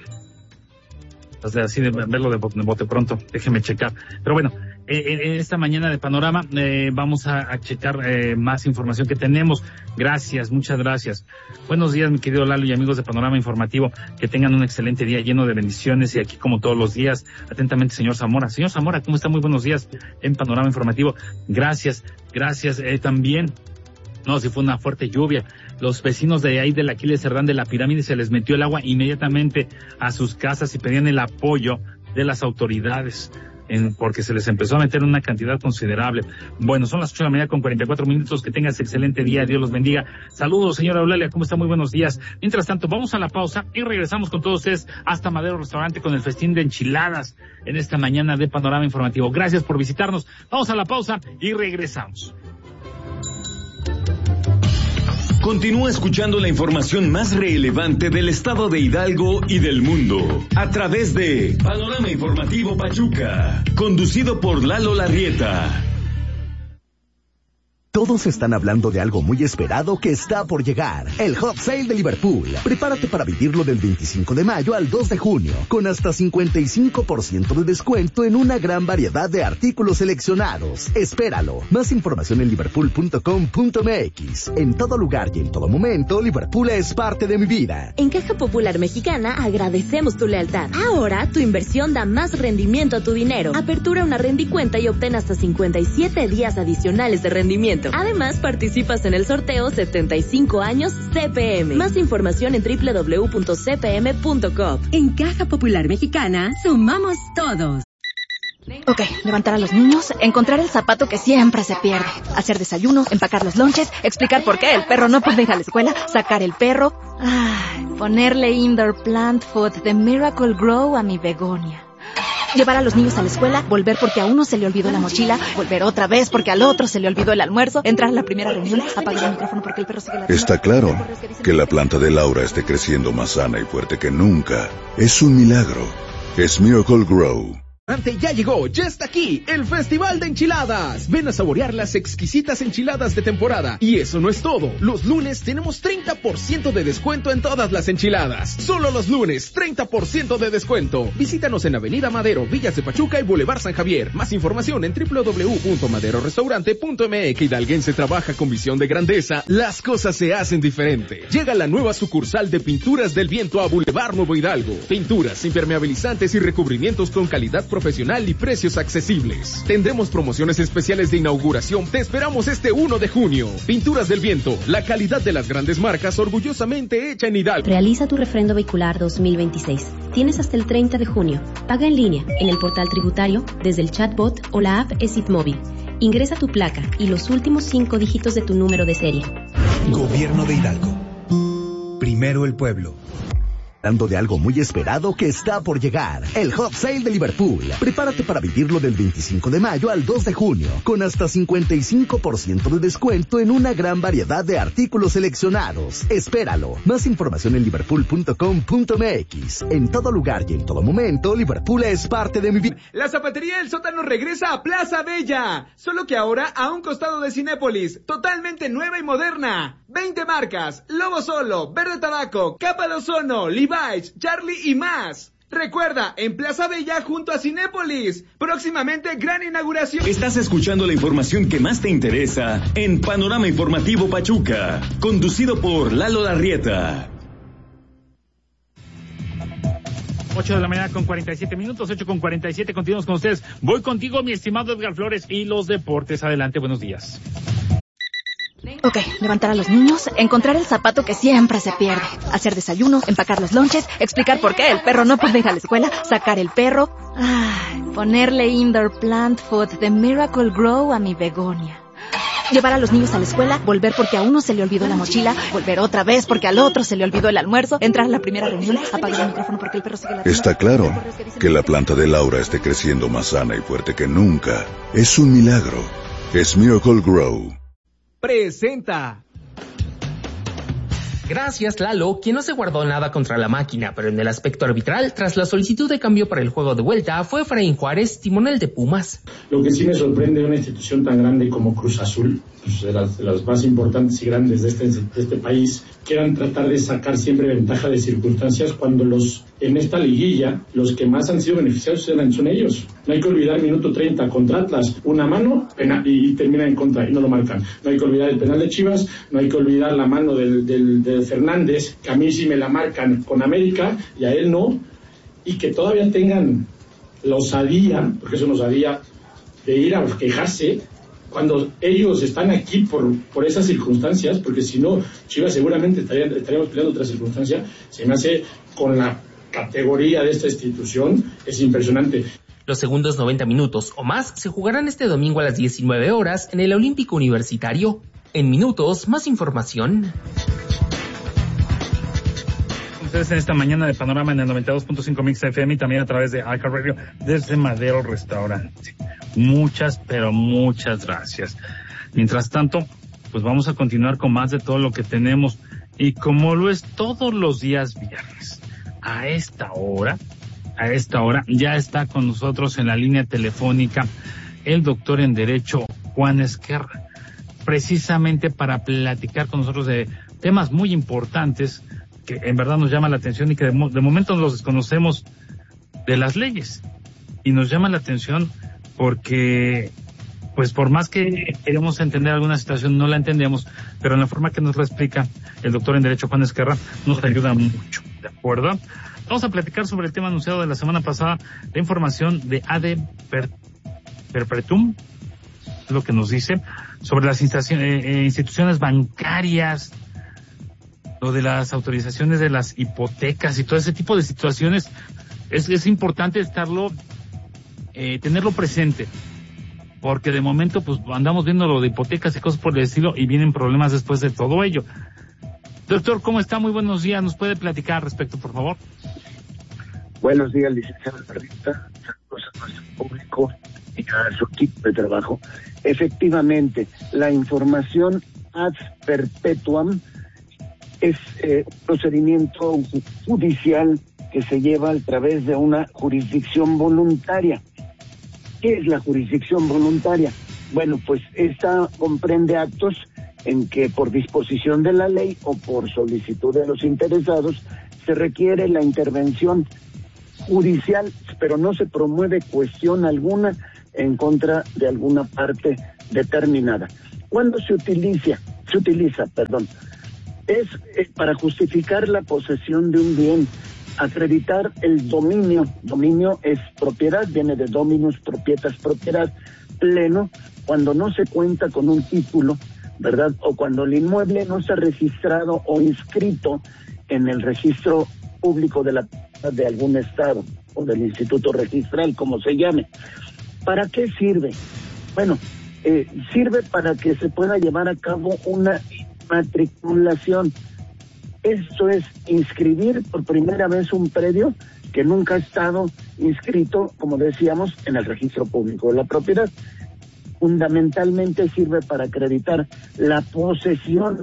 Así de verlo de bote pronto, déjeme checar. Pero bueno, en esta mañana de Panorama vamos a checar más información que tenemos. Gracias, muchas gracias. Buenos días, mi querido Lalo y amigos de Panorama Informativo. Que tengan un excelente día lleno de bendiciones y aquí como todos los días, atentamente, señor Zamora. Señor Zamora, ¿cómo está? Muy buenos días en Panorama Informativo. Gracias. También, no, si fue una fuerte lluvia. Los vecinos de ahí del Aquiles Cerdán de la Pirámide se les metió el agua inmediatamente a sus casas y pedían el apoyo de las autoridades. Porque se les empezó a meter una cantidad considerable. Bueno, son las 8 de la mañana con 44 minutos. Que tengas excelente día. Dios los bendiga. Saludos, señora Eulalia. ¿Cómo está? Muy buenos días. Mientras tanto, vamos a la pausa y regresamos con todos ustedes hasta Madero Restaurante con el festín de enchiladas en esta mañana de Panorama Informativo. Gracias por visitarnos. Vamos a la pausa y regresamos. Continúa escuchando la información más relevante del estado de Hidalgo y del mundo a través de Panorama Informativo Pachuca, conducido por Lalo Larrieta. Todos están hablando de algo muy esperado que está por llegar. El Hot Sale de Liverpool. Prepárate para vivirlo del 25 de mayo al 2 de junio, con hasta 55% de descuento en una gran variedad de artículos seleccionados. Espéralo. Más información en liverpool.com.mx. En todo lugar y en todo momento, Liverpool es parte de mi vida. En Caja Popular Mexicana agradecemos tu lealtad. Ahora, tu inversión da más rendimiento a tu dinero. Apertura una rendicuenta y obtén hasta 57 días adicionales de rendimiento. Además, participas en el sorteo 75 años CPM. Más información en www.cpm.com. En Caja Popular Mexicana, sumamos todos. Ok, levantar a los niños, encontrar el zapato que siempre se pierde, hacer desayuno, empacar los lonches, explicar por qué el perro no puede ir a la escuela, sacar el perro, ponerle Indoor Plant Food de Miracle Grow a mi begonia. Llevar a los niños a la escuela, volver porque a uno se le olvidó la mochila, volver otra vez porque al otro se le olvidó el almuerzo, entrar a la primera reunión, apagar el micrófono porque el perro sigue ladrando. Está claro que la planta de Laura esté creciendo más sana y fuerte que nunca. Es un milagro. Es Miracle Grow. Ya llegó, ya está aquí, el Festival de Enchiladas. Ven a saborear las exquisitas enchiladas de temporada. Y eso no es todo. Los lunes tenemos 30% de descuento en todas las enchiladas. Solo los lunes, 30% de descuento. Visítanos en Avenida Madero, Villas de Pachuca y Boulevard San Javier. Más información en www.maderorestaurante.mx. Hidalguense trabaja con visión de grandeza. Las cosas se hacen diferente. Llega la nueva sucursal de Pinturas del Viento a Boulevard Nuevo Hidalgo. Pinturas, impermeabilizantes y recubrimientos con calidad profesional y precios accesibles. Tendremos promociones especiales de inauguración. Te esperamos este 1 de junio. Pinturas del Viento, la calidad de las grandes marcas orgullosamente hecha en Hidalgo. Realiza tu refrendo vehicular 2026. Tienes hasta el 30 de junio. Paga en línea, en el portal tributario, desde el chatbot o la app ESIT Móvil. Ingresa tu placa y los últimos 5 dígitos de tu número de serie. Gobierno de Hidalgo. Primero el pueblo. Hablando de algo muy esperado que está por llegar, el Hot Sale de Liverpool. Prepárate para vivirlo del 25 de mayo al 2 de junio, con hasta 55% de descuento en una gran variedad de artículos seleccionados. Espéralo. Más información en liverpool.com.mx. En todo lugar y en todo momento, Liverpool es parte de mi vida. La zapatería del sótano regresa a Plaza Bella, solo que ahora a un costado de Cinépolis, totalmente nueva y moderna. 20 marcas, Lobo Solo, Verde Tabaco, Capa de Ozono, Levi's, Charlie y más. Recuerda, en Plaza Bella junto a Cinépolis. Próximamente gran inauguración. Estás escuchando la información que más te interesa en Panorama Informativo Pachuca, conducido por Lalo Larrieta. 8 de la mañana con 47 minutos, 8 con 47, continuamos con ustedes. Voy contigo, mi estimado Edgar Flores, y los deportes. Adelante, buenos días. Ok, levantar a los niños, encontrar el zapato que siempre se pierde, hacer desayuno, empacar los lonches, explicar por qué el perro no puede ir a la escuela, sacar el perro, ponerle Indoor Plant Food de Miracle Grow a mi begonia. Llevar a los niños a la escuela, volver porque a uno se le olvidó la mochila, volver otra vez porque al otro se le olvidó el almuerzo, entrar a la primera reunión, apagar el micrófono porque el perro sigue ladrando. Está claro que la planta de Laura esté creciendo más sana y fuerte que nunca. Es un milagro. Es Miracle Grow. Presenta. Gracias, Lalo, quien no se guardó nada contra la máquina, pero en el aspecto arbitral, tras la solicitud de cambio para el juego de vuelta, fue Efraín Juárez, timonel de Pumas. Lo que sí me sorprende de una institución tan grande como Cruz Azul, pues de las más importantes y grandes de este país, quieran tratar de sacar siempre ventaja de circunstancias cuando en esta liguilla, los que más han sido beneficiados son ellos. No hay que olvidar minuto 30 contra Atlas, una mano y termina en contra y no lo marcan. No hay que olvidar el penal de Chivas, no hay que olvidar la mano de Fernández, que a mí sí me la marcan con América y a él no, y que todavía tengan la osadía, porque es una osadía, de ir a quejarse cuando ellos están aquí por esas circunstancias, porque si no, Chivas seguramente estaríamos peleando otra circunstancia. Se me hace, con la categoría de esta institución, es impresionante. Los segundos 90 minutos o más se jugarán este domingo a las 19 horas en el Olímpico Universitario. En minutos, más información. Ustedes en esta mañana de Panorama en el 92.5 Mix FM y también a través de iHeartRadio desde Madero Restaurante. Muchas, pero muchas gracias. Mientras tanto, pues vamos a continuar con más de todo lo que tenemos, y como lo es todos los días viernes, a esta hora ya está con nosotros en la línea telefónica el doctor en Derecho Juan Esquerra, precisamente para platicar con nosotros de temas muy importantes que en verdad nos llama la atención y que de momento los desconocemos, de las leyes, y nos llama la atención porque pues por más que queremos entender alguna situación no la entendemos, pero en la forma que nos lo explica el doctor en Derecho Juan Esquerra nos ayuda mucho, ¿de acuerdo? Vamos a platicar sobre el tema anunciado de la semana pasada, la información de AD Perpetuum, es lo que nos dice, sobre las instituciones bancarias, lo de las autorizaciones de las hipotecas y todo ese tipo de situaciones. Es importante tenerlo presente, porque de momento pues andamos viendo lo de hipotecas y cosas por el estilo y vienen problemas después de todo ello. Doctor, ¿cómo está? Muy buenos días. ¿Nos puede platicar al respecto, por favor? Buenos días, licenciado Margarita. Saludos Público y a su equipo de trabajo. Efectivamente, la información ad perpetuam es un procedimiento judicial que se lleva a través de una jurisdicción voluntaria. ¿Qué es la jurisdicción voluntaria? Bueno, pues esta comprende actos en que por disposición de la ley o por solicitud de los interesados se requiere la intervención judicial, pero no se promueve cuestión alguna en contra de alguna parte determinada. ¿Cuándo se utiliza? Es para justificar la posesión de un bien, acreditar el dominio. Dominio es propiedad, viene de dominus, propietas, propiedad, pleno, cuando no se cuenta con un título, ¿verdad? O cuando el inmueble no está registrado o inscrito en el registro público de algún estado o del instituto registral, como se llame. ¿Para qué sirve? Bueno, sirve para que se pueda llevar a cabo una matriculación. Esto es inscribir por primera vez un predio que nunca ha estado inscrito, como decíamos, en el registro público de la propiedad. Fundamentalmente sirve para acreditar la posesión.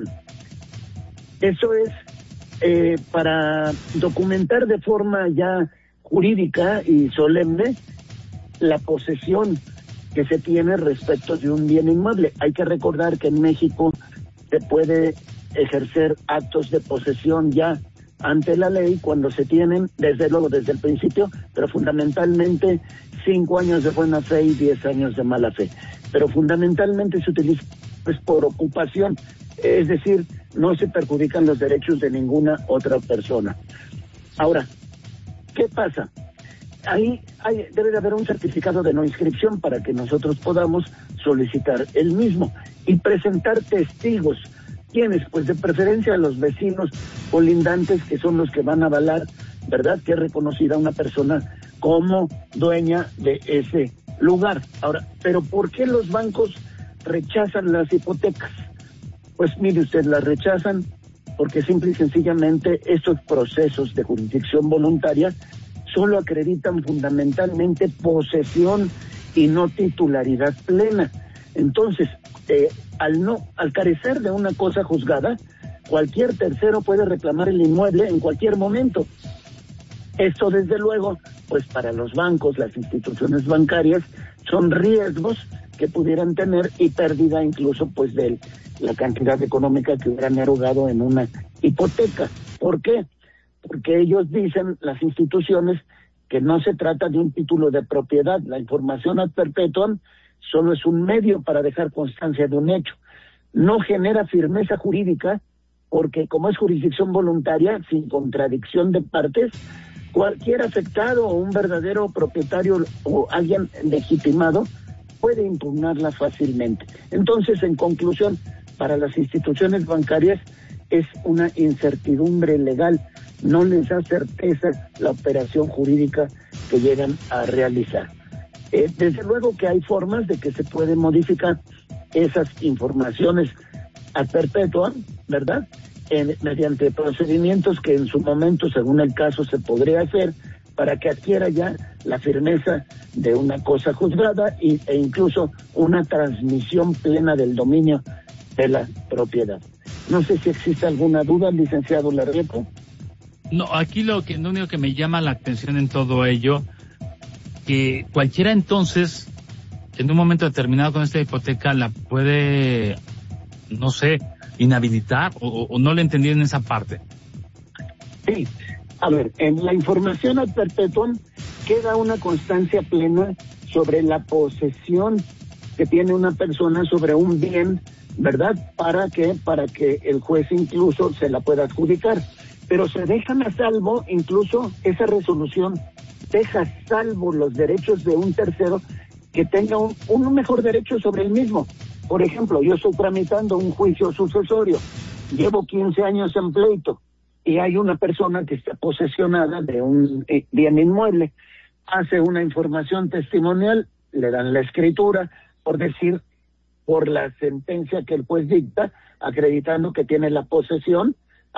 Eso es para documentar de forma ya jurídica y solemne la posesión que se tiene respecto de un bien inmueble. Hay que recordar que en México se puede ejercer actos de posesión ya ante la ley cuando se tienen, desde luego desde el principio, pero fundamentalmente 5 años de buena fe y 10 años de mala fe. Pero fundamentalmente se utiliza pues por ocupación, es decir, no se perjudican los derechos de ninguna otra persona. Ahora, ¿qué pasa? Ahí debe de haber un certificado de no inscripción para que nosotros podamos solicitar el mismo y presentar testigos. ¿Quiénes? Pues de preferencia los vecinos colindantes, que son los que van a avalar, ¿verdad?, que es reconocida una persona como dueña de ese lugar. Ahora, ¿pero por qué los bancos rechazan las hipotecas? Pues mire usted, las rechazan porque simple y sencillamente estos procesos de jurisdicción voluntaria solo acreditan fundamentalmente posesión y no titularidad plena. Entonces, al carecer de una cosa juzgada, cualquier tercero puede reclamar el inmueble en cualquier momento. Esto, desde luego, pues para los bancos, las instituciones bancarias, son riesgos que pudieran tener y pérdida incluso pues de la cantidad económica que hubieran erogado en una hipoteca. ¿Por qué? Porque ellos dicen, las instituciones, que no se trata de un título de propiedad. La información ad perpetuam solo es un medio para dejar constancia de un hecho. No genera firmeza jurídica porque, como es jurisdicción voluntaria, sin contradicción de partes, cualquier afectado o un verdadero propietario o alguien legitimado puede impugnarla fácilmente. Entonces, en conclusión, para las instituciones bancarias es una incertidumbre legal, no les da certeza la operación jurídica que llegan a realizar. Desde luego que hay formas de que se pueden modificar esas informaciones ad perpetuam, ¿verdad?, mediante procedimientos que en su momento, según el caso, se podría hacer para que adquiera ya la firmeza de una cosa juzgada e incluso una transmisión plena del dominio de la propiedad. No sé si existe alguna duda, licenciado Larrieto. No, aquí lo único que me llama la atención en todo ello, que cualquiera entonces, en un momento determinado con esta hipoteca, la puede, no sé, inhabilitar, o no le entendí en esa parte. Sí, a ver, en la información ad perpetuam queda una constancia plena sobre la posesión que tiene una persona sobre un bien, ¿verdad? ¿Para qué? Para que el juez incluso se la pueda adjudicar. Pero se dejan a salvo, incluso esa resolución deja a salvo los derechos de un tercero que tenga un mejor derecho sobre el mismo. Por ejemplo, yo estoy tramitando un juicio sucesorio, llevo 15 años en pleito y hay una persona que está posesionada de un bien inmueble, hace una información testimonial, le dan la escritura, por decir, por la sentencia que el juez dicta, acreditando que tiene la posesión,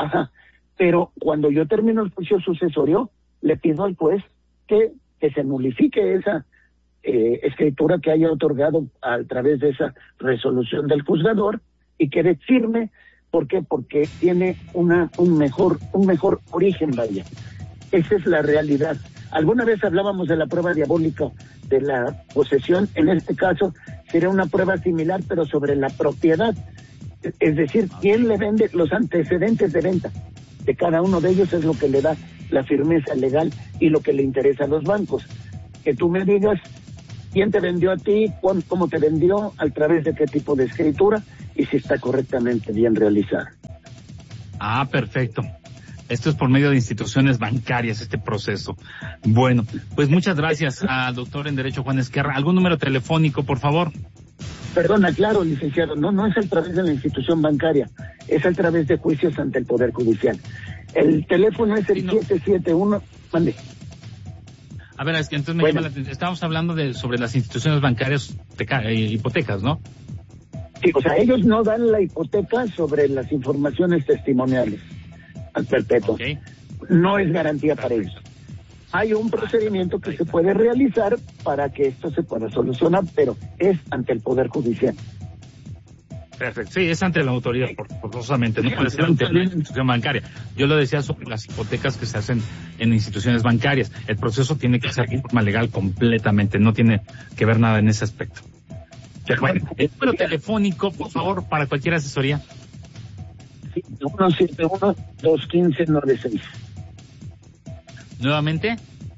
pero cuando yo termino el juicio sucesorio, le pido al juez que se nulifique escritura que haya otorgado a través de esa resolución del juzgador y quede firme. ¿Por qué? Porque tiene un mejor origen, vaya. Esa es la realidad. Alguna vez hablábamos de la prueba diabólica de la posesión. En este caso sería una prueba similar, pero sobre la propiedad. Es decir, quién le vende, los antecedentes de venta de cada uno de ellos es lo que le da la firmeza legal y lo que le interesa a los bancos. Que tú me digas quién te vendió a ti, cómo te vendió, a través de qué tipo de escritura y si está correctamente bien realizada. Ah, perfecto. Esto es por medio de instituciones bancarias, este proceso. Bueno, pues muchas gracias al doctor en Derecho Juan Ezquerra. ¿Algún número telefónico, por favor? Perdona, claro, licenciado, no es a través de la institución bancaria, es a través de juicios ante el Poder Judicial. El teléfono es el 771, mande. A ver, es que entonces me llama la atención. Estamos hablando sobre las instituciones bancarias, hipotecas, ¿no? Sí, o sea, ellos no dan la hipoteca sobre las informaciones testimoniales al perpetuo. Okay. No es garantía para ellos. Hay un procedimiento que se puede realizar para que esto se pueda solucionar, pero es ante el Poder Judicial. Perfecto, sí, es ante la autoridad, forzosamente, no puede ser ante la institución bancaria. Yo lo decía sobre las hipotecas que se hacen en instituciones bancarias. El proceso tiene que ser de forma legal completamente, no tiene que ver nada en ese aspecto. Bueno, el número telefónico, por favor, para cualquier asesoría. 171-215-96. Nuevamente.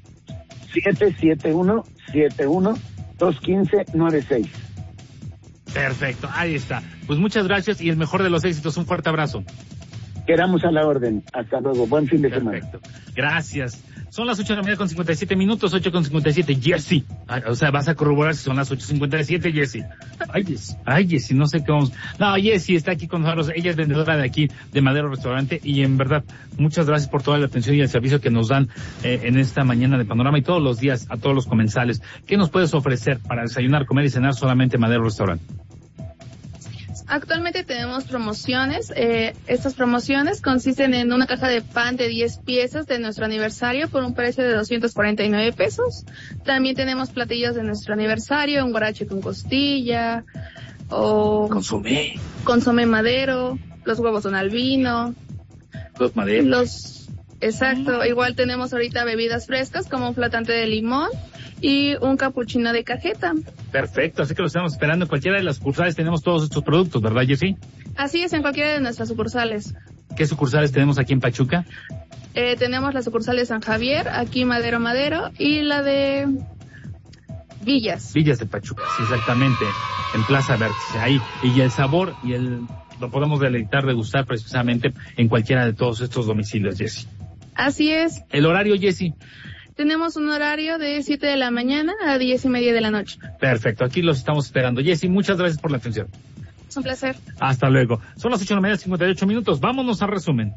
771-215-96. Perfecto, ahí está. Pues muchas gracias y el mejor de los éxitos. Un fuerte abrazo. Quedamos a la orden. Hasta luego. Buen fin de semana. Perfecto. Gracias. Son las 8 de la mañana con 57 minutos, 8:57. Jessy. O sea, vas a corroborar si son las 8:57, Jessy. Ay, Jessy, no sé qué vamos. No, Jessy está aquí con nosotros. Ella es vendedora de aquí, de Madero Restaurante. Y en verdad, muchas gracias por toda la atención y el servicio que nos dan en esta mañana de Panorama y todos los días a todos los comensales. ¿Qué nos puedes ofrecer para desayunar, comer y cenar solamente Madero Restaurante? Actualmente tenemos promociones. Estas promociones consisten en una caja de pan de 10 piezas de nuestro aniversario por un precio de 249 pesos. También tenemos platillos de nuestro aniversario, un guarache con costilla, o consomé madero, los huevos don albino. Los maderos. Exacto. Igual tenemos ahorita bebidas frescas como un flotante de limón y un capuchino de cajeta. Perfecto, así que lo estamos esperando. En cualquiera de las sucursales tenemos todos estos productos, ¿verdad, Jessy? Así es, en cualquiera de nuestras sucursales. ¿Qué sucursales tenemos aquí en Pachuca? Tenemos la sucursal de San Javier, aquí Madero, y la de Villas. Villas de Pachuca, sí, exactamente, en Plaza Vértice, ahí. Y el sabor lo podemos degustar precisamente en cualquiera de todos estos domicilios, Jessy. Así es. ¿El horario, Jessy? Tenemos un horario de 7 de la mañana a 10:30 de la noche. Perfecto, aquí los estamos esperando. Jessy, muchas gracias por la atención. Es un placer. Hasta luego. Son las 8 de la mañana, 58 minutos. Vámonos a resumen.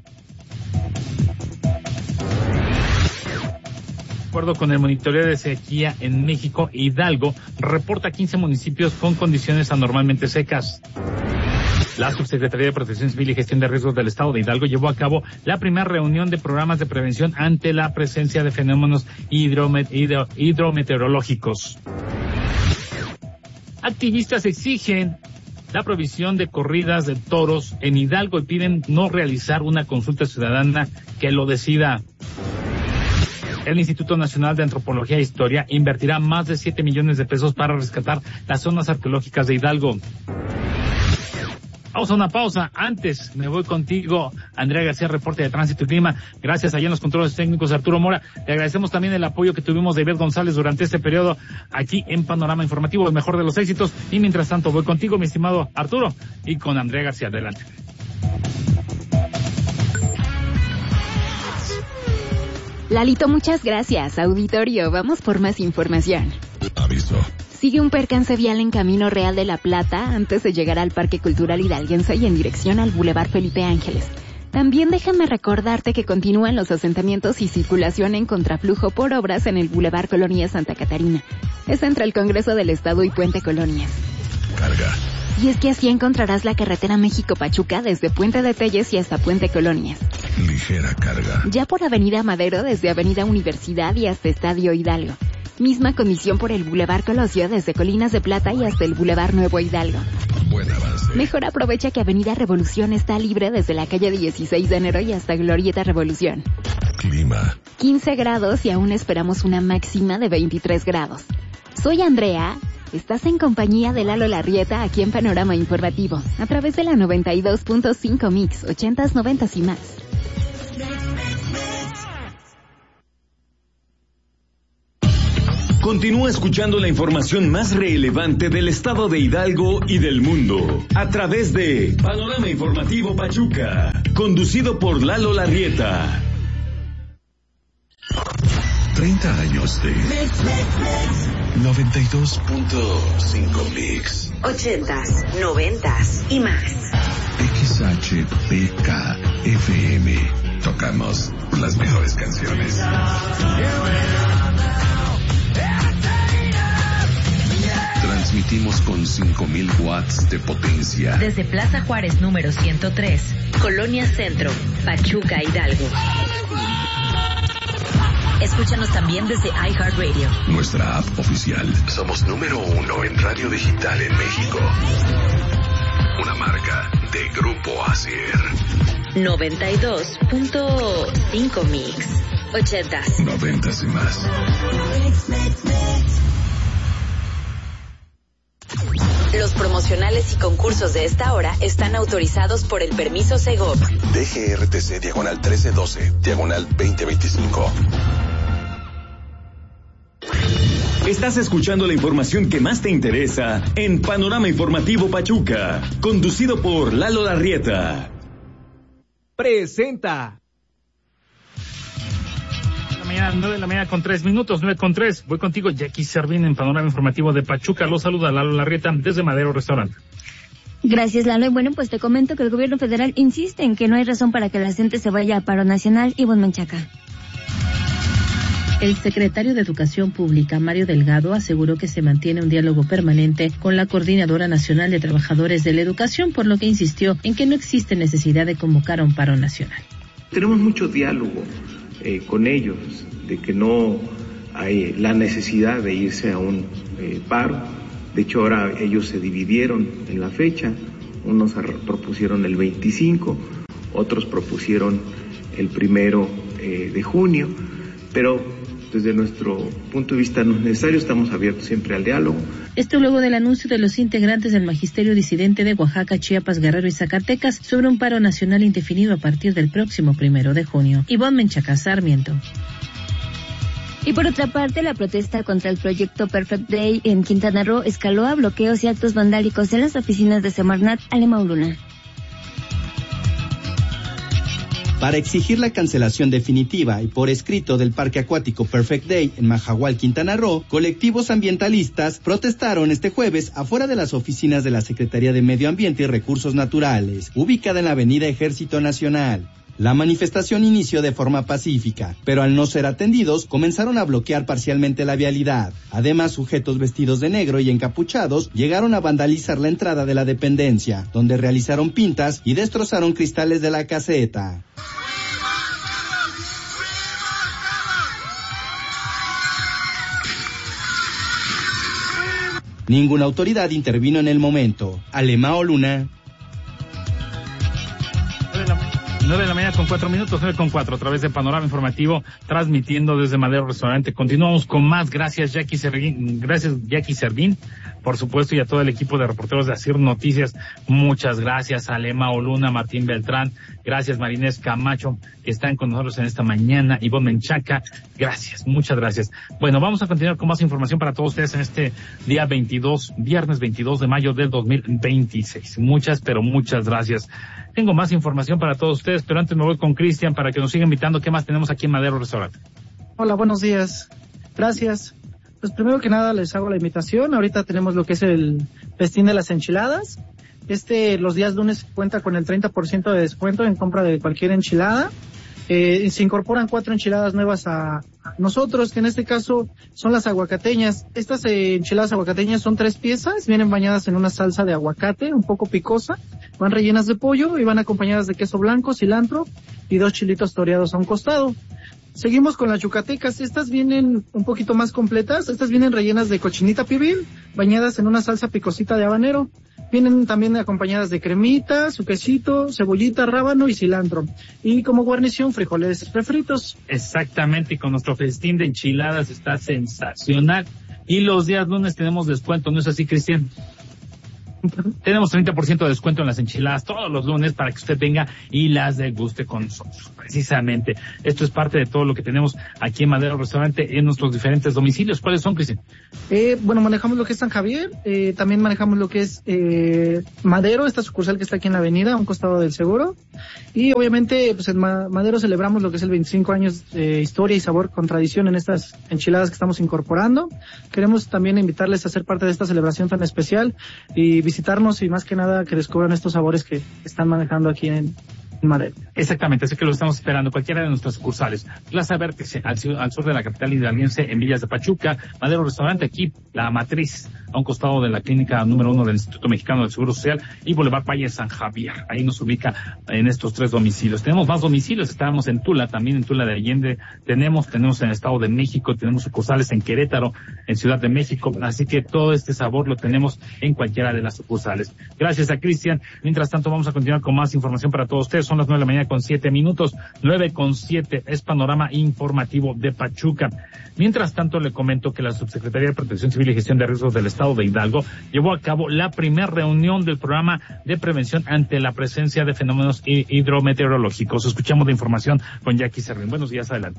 De acuerdo con el monitoreo de sequía en México, Hidalgo reporta 15 municipios con condiciones anormalmente secas. La Subsecretaría de Protección Civil y Gestión de Riesgos del Estado de Hidalgo llevó a cabo la primera reunión de programas de prevención ante la presencia de fenómenos hidrometeorológicos. Activistas exigen la provisión de corridas de toros en Hidalgo y piden no realizar una consulta ciudadana que lo decida. El Instituto Nacional de Antropología e Historia invertirá más de 7 millones de pesos para rescatar las zonas arqueológicas de Hidalgo. Vamos a una pausa. Antes me voy contigo, Andrea García, reporte de Tránsito y Clima. Gracias allá en los controles técnicos, Arturo Mora. Le agradecemos también el apoyo que tuvimos de Ivette González durante este periodo aquí en Panorama Informativo, el mejor de los éxitos. Y mientras tanto voy contigo, mi estimado Arturo, y con Andrea García. Adelante. Lalito, muchas gracias. Auditorio, vamos por más información. Aviso. Sigue un percance vial en Camino Real de la Plata antes de llegar al Parque Cultural Hidalguense y en dirección al Boulevard Felipe Ángeles. También déjame recordarte que continúan los asentamientos y circulación en contraflujo por obras en el Boulevard Colonia Santa Catarina. Es entre el Congreso del Estado y Puente Colonias. Carga. Y es que así encontrarás la carretera México-Pachuca desde Puente de Telles y hasta Puente Colonias. Ligera carga. Ya por Avenida Madero desde Avenida Universidad y hasta Estadio Hidalgo. Misma condición por el Boulevard Colosio desde Colinas de Plata y hasta el Boulevard Nuevo Hidalgo. Buen avance. Mejor aprovecha que Avenida Revolución está libre desde la calle 16 de enero y hasta Glorieta Revolución. Clima. 15 grados y aún esperamos una máxima de 23 grados. Soy Andrea. Estás en compañía de Lalo Larrieta aquí en Panorama Informativo, a través de la 92.5 Mix, 80s, 90s y más. Continúa escuchando la información más relevante del estado de Hidalgo y del mundo, a través de Panorama Informativo Pachuca, conducido por Lalo Larrieta. 30 años de 92.5 Mix. 80s, 90s y más. XHPK FM. Tocamos las mejores canciones. Transmitimos con 5,000 watts de potencia. Desde Plaza Juárez número 103, Colonia Centro, Pachuca, Hidalgo. Escúchanos también desde iHeartRadio. Nuestra app oficial. Somos número 1 en radio digital en México. Una marca de Grupo Asier. 92.5 Mix. 80s. 90s y más. Los promocionales y concursos de esta hora están autorizados por el permiso Segov. DGRTC diagonal 1312, diagonal 2025. Estás escuchando la información que más te interesa en Panorama Informativo Pachuca, conducido por Lalo Larrieta. Presenta. 9 de la mañana con 3 minutos, 9:03. Voy contigo, Jackie Servín, en Panorama Informativo de Pachuca. Los saluda Lalo Larrieta desde Madero Restaurante. Gracias, Lalo. Y bueno, pues te comento que el gobierno federal insiste en que no hay razón para que la gente se vaya a paro nacional. Ivonne Menchaca. El secretario de Educación Pública, Mario Delgado, aseguró que se mantiene un diálogo permanente con la Coordinadora Nacional de Trabajadores de la Educación, por lo que insistió en que no existe necesidad de convocar a un paro nacional. Tenemos mucho diálogo con ellos, de que no hay la necesidad de irse a un paro. De hecho, ahora ellos se dividieron en la fecha. Unos propusieron el 25, otros propusieron el 1 de junio, pero desde nuestro punto de vista no es necesario, estamos abiertos siempre al diálogo. Esto luego del anuncio de los integrantes del magisterio disidente de Oaxaca, Chiapas, Guerrero y Zacatecas sobre un paro nacional indefinido a partir del próximo 1 de junio. Ivonne Menchaca, Sarmiento. Y por otra parte, la protesta contra el proyecto Perfect Day en Quintana Roo escaló a bloqueos y actos vandálicos en las oficinas de Semarnat, Alema Luna. Para exigir la cancelación definitiva y por escrito del Parque Acuático Perfect Day en Majahual, Quintana Roo, colectivos ambientalistas protestaron este jueves afuera de las oficinas de la Secretaría de Medio Ambiente y Recursos Naturales, ubicada en la Avenida Ejército Nacional. La manifestación inició de forma pacífica, pero al no ser atendidos, comenzaron a bloquear parcialmente la vialidad. Además, sujetos vestidos de negro y encapuchados llegaron a vandalizar la entrada de la dependencia, donde realizaron pintas y destrozaron cristales de la caseta. Ninguna autoridad intervino en el momento. Alemao Luna. 9 de la mañana con 4 minutos, 9:04, a través de Panorama Informativo, transmitiendo desde Madero Restaurante. Continuamos con más. Gracias, Jackie Servín, por supuesto, y a todo el equipo de reporteros de Asir Noticias. Muchas gracias a Lema Oluna, Martín Beltrán, gracias Marinés Camacho, que están con nosotros en esta mañana, Ivonne Menchaca, gracias, muchas gracias. Bueno, vamos a continuar con más información para todos ustedes en este día viernes 22 de mayo del 2026. Muchas, pero muchas gracias. Tengo más información para todos ustedes, pero antes me voy con Cristian para que nos siga invitando. ¿Qué más tenemos aquí en Madero Restaurante? Hola, buenos días. Gracias. Pues primero que nada les hago la invitación. Ahorita tenemos lo que es el festín de las enchiladas. Los días lunes cuenta con el 30% de descuento en compra de cualquier enchilada. Se incorporan 4 enchiladas nuevas a nosotros, que en este caso son las aguacateñas. Estas enchiladas aguacateñas son 3 piezas, vienen bañadas en una salsa de aguacate, un poco picosa, van rellenas de pollo y van acompañadas de queso blanco, cilantro y 2 chilitos toreados a un costado. Seguimos con las yucatecas. Estas vienen un poquito más completas. Estas vienen rellenas de cochinita pibil, bañadas en una salsa picosita de habanero. Vienen también acompañadas de cremita, su quesito, cebollita, rábano y cilantro. Y como guarnición, frijoles refritos. Exactamente, y con nuestro festín de enchiladas está sensacional. Y los días lunes tenemos descuento, ¿no es así, Cristian? Tenemos 30% de descuento en las enchiladas todos los lunes para que usted venga y las deguste con nosotros. Precisamente, esto es parte de todo lo que tenemos aquí en Madero Restaurante en nuestros diferentes domicilios. ¿Cuáles son, Cristian? Bueno, manejamos lo que es San Javier, también manejamos lo que es Madero, esta sucursal que está aquí en la avenida, a un costado del Seguro. Y obviamente, pues en Madero celebramos lo que es el 25 años de historia y sabor con tradición en estas enchiladas que estamos incorporando. Queremos también invitarles a ser parte de esta celebración tan especial y visitarnos y más que nada que descubran estos sabores que están manejando aquí en Madero. Exactamente, así que lo estamos esperando, cualquiera de nuestras sucursales. Plaza Vértice, al sur de la capital hidalguense, en Villas de Pachuca, Madero Restaurante, aquí, La Matriz, a un costado de la clínica número 1 del Instituto Mexicano del Seguro Social, y Boulevard Valle San Javier. Ahí nos ubica en estos 3 domicilios. Tenemos más domicilios, estábamos en Tula, también en Tula de Allende, tenemos en el Estado de México, tenemos sucursales en Querétaro, en Ciudad de México, así que todo este sabor lo tenemos en cualquiera de las sucursales. Gracias a Cristian. Mientras tanto, vamos a continuar con más información para todos ustedes. Son las 9 de la mañana con 7 minutos, 9:07, es Panorama Informativo de Pachuca. Mientras tanto, le comento que la Subsecretaría de Protección Civil y Gestión de Riesgos del Estado de Hidalgo llevó a cabo la primera reunión del programa de prevención ante la presencia de fenómenos hidrometeorológicos. Escuchamos la información con Jackie Serrín. Buenos días, adelante.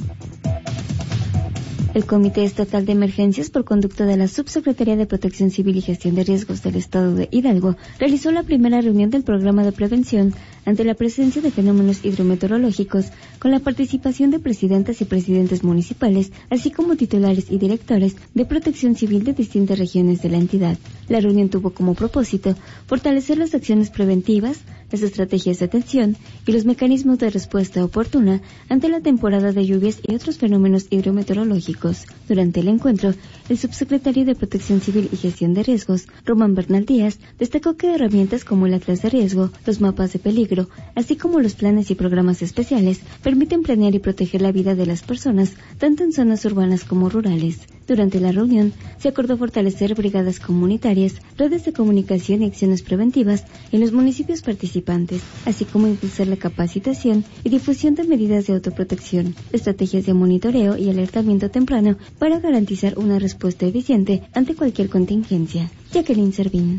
El Comité Estatal de Emergencias, por conducto de la Subsecretaría de Protección Civil y Gestión de Riesgos del Estado de Hidalgo, realizó la primera reunión del programa de prevención ante la presencia de fenómenos hidrometeorológicos, con la participación de presidentas y presidentes municipales, así como titulares y directores de protección civil de distintas regiones de la entidad. La reunión tuvo como propósito fortalecer las acciones preventivas, las estrategias de atención y los mecanismos de respuesta oportuna ante la temporada de lluvias y otros fenómenos hidrometeorológicos. Durante el encuentro, el subsecretario de Protección Civil y Gestión de Riesgos, Román Bernal Díaz, destacó que herramientas como el Atlas de Riesgo, los mapas de peligro, así como los planes y programas especiales, permiten planear y proteger la vida de las personas, tanto en zonas urbanas como rurales. Durante la reunión, se acordó fortalecer brigadas comunitarias, redes de comunicación y acciones preventivas en los municipios participantes, así como impulsar la capacitación y difusión de medidas de autoprotección, estrategias de monitoreo y alertamiento temprano para garantizar una respuesta eficiente ante cualquier contingencia. Jacqueline Servín.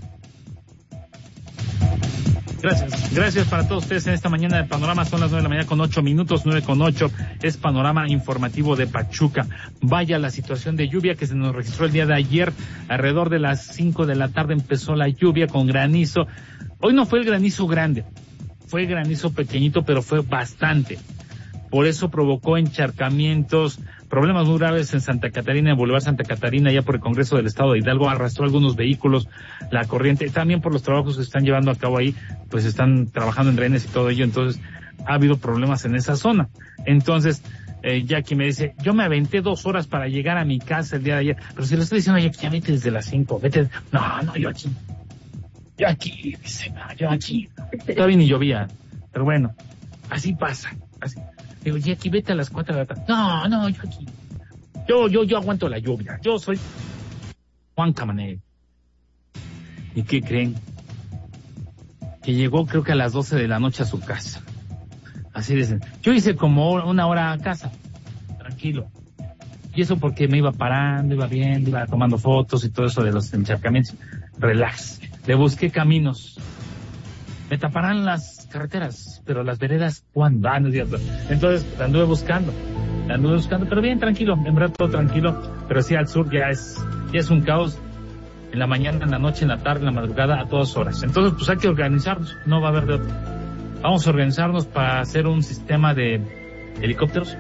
Gracias para todos ustedes en esta mañana de Panorama. Son las 9 de la mañana con 8 minutos, 9:08, es Panorama Informativo de Pachuca. Vaya la situación de lluvia que se nos registró el día de ayer. Alrededor de las 5 de la tarde empezó la lluvia con granizo. Hoy no fue el granizo grande, fue granizo pequeñito, pero fue bastante. Por eso provocó encharcamientos, problemas muy graves en Santa Catarina, en Boulevard Santa Catarina, ya por el Congreso del Estado de Hidalgo, arrastró algunos vehículos, la corriente, también por los trabajos que se están llevando a cabo ahí, pues están trabajando en drenes y todo ello, entonces ha habido problemas en esa zona. Entonces, Jackie me dice, yo me aventé 2 horas para llegar a mi casa el día de ayer, pero si le estoy diciendo, ya vete desde las 5, vete, no, yo aquí, dice, no, yo aquí, todavía ni llovía, pero bueno, así pasa, así. Digo, Jackie, vete a las 4 de la tarde. No, yo aquí. Yo aguanto la lluvia. Yo soy Juan Camané. ¿Y qué creen? Que llegó creo que a las 12 de la noche a su casa. Así dicen. Yo hice como 1 hora a casa. Tranquilo. Y eso porque me iba parando, iba viendo, iba tomando fotos y todo eso de los encharcamientos. Relax. Le busqué caminos. Me taparán las carreteras, pero las veredas, ¿cuándo? No es cierto. Entonces, la anduve buscando, pero bien tranquilo, en verdad todo tranquilo, pero sí al sur ya es un caos, en la mañana, en la noche, en la tarde, en la madrugada, a todas horas. Entonces, pues hay que organizarnos, no va a haber de otro. Vamos a organizarnos para hacer un sistema de helicópteros.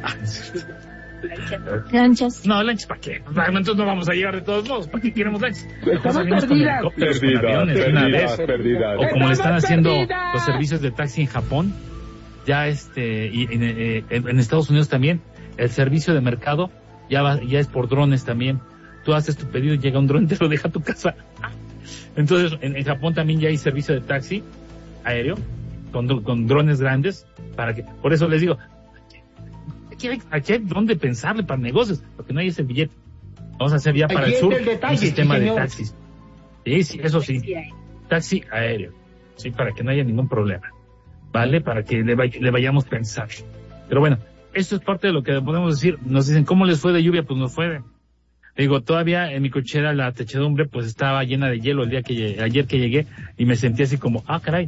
Lanchas. No, lanchas, ¿para qué? Entonces no vamos a llegar de todos modos. ¿Para qué queremos lanchas? Mejor salimos con helicópteros, con aviones, una vez. O como le están haciendo los servicios de taxi en Japón, ya y en Estados Unidos también, el servicio de mercado ya es por drones también. Tú haces tu pedido y llega un dron y te lo deja a tu casa. Entonces, en Japón también ya hay servicio de taxi aéreo con drones grandes por eso les digo, aquí hay donde pensarle para negocios, porque no hay ese billete. Vamos a hacer ya para el sur un sistema de taxis. Sí, eso sí. Taxi aéreo. Sí, para que no haya ningún problema. ¿Vale? Para que le vayamos pensando. Pero bueno, esto es parte de lo que podemos decir. Nos dicen, ¿cómo les fue de lluvia? Pues nos fue digo, todavía en mi cochera la techedumbre pues estaba llena de hielo ayer que llegué, y me sentí así como, caray.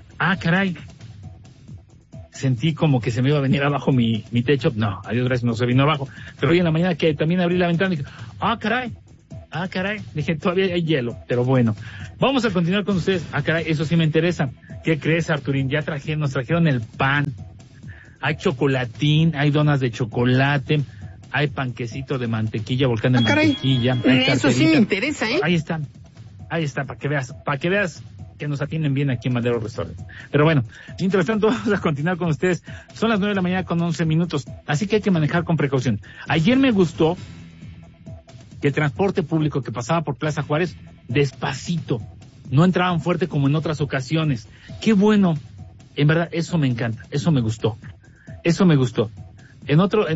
Sentí como que se me iba a venir abajo mi techo. No, a Dios gracias, no se vino abajo. Pero hoy en la mañana que también abrí la ventana y dije, caray. Dije, todavía hay hielo. Pero bueno, vamos a continuar con ustedes. Caray, eso sí me interesa. ¿Qué crees, Arturín? Nos trajeron el pan. Hay chocolatín, hay donas de chocolate, hay panquecito de mantequilla, volcán de mantequilla. Eso sí me interesa, ¿eh? Ahí está, para que veas que nos atienden bien aquí en Madero Restaurant. Pero bueno, mientras tanto vamos a continuar con ustedes. Son las 9 de la mañana con 11 minutos, así que hay que manejar con precaución. Ayer me gustó que el transporte público que pasaba por Plaza Juárez, despacito, no entraban fuerte como en otras ocasiones. Qué bueno, en verdad, eso me encanta, eso me gustó. En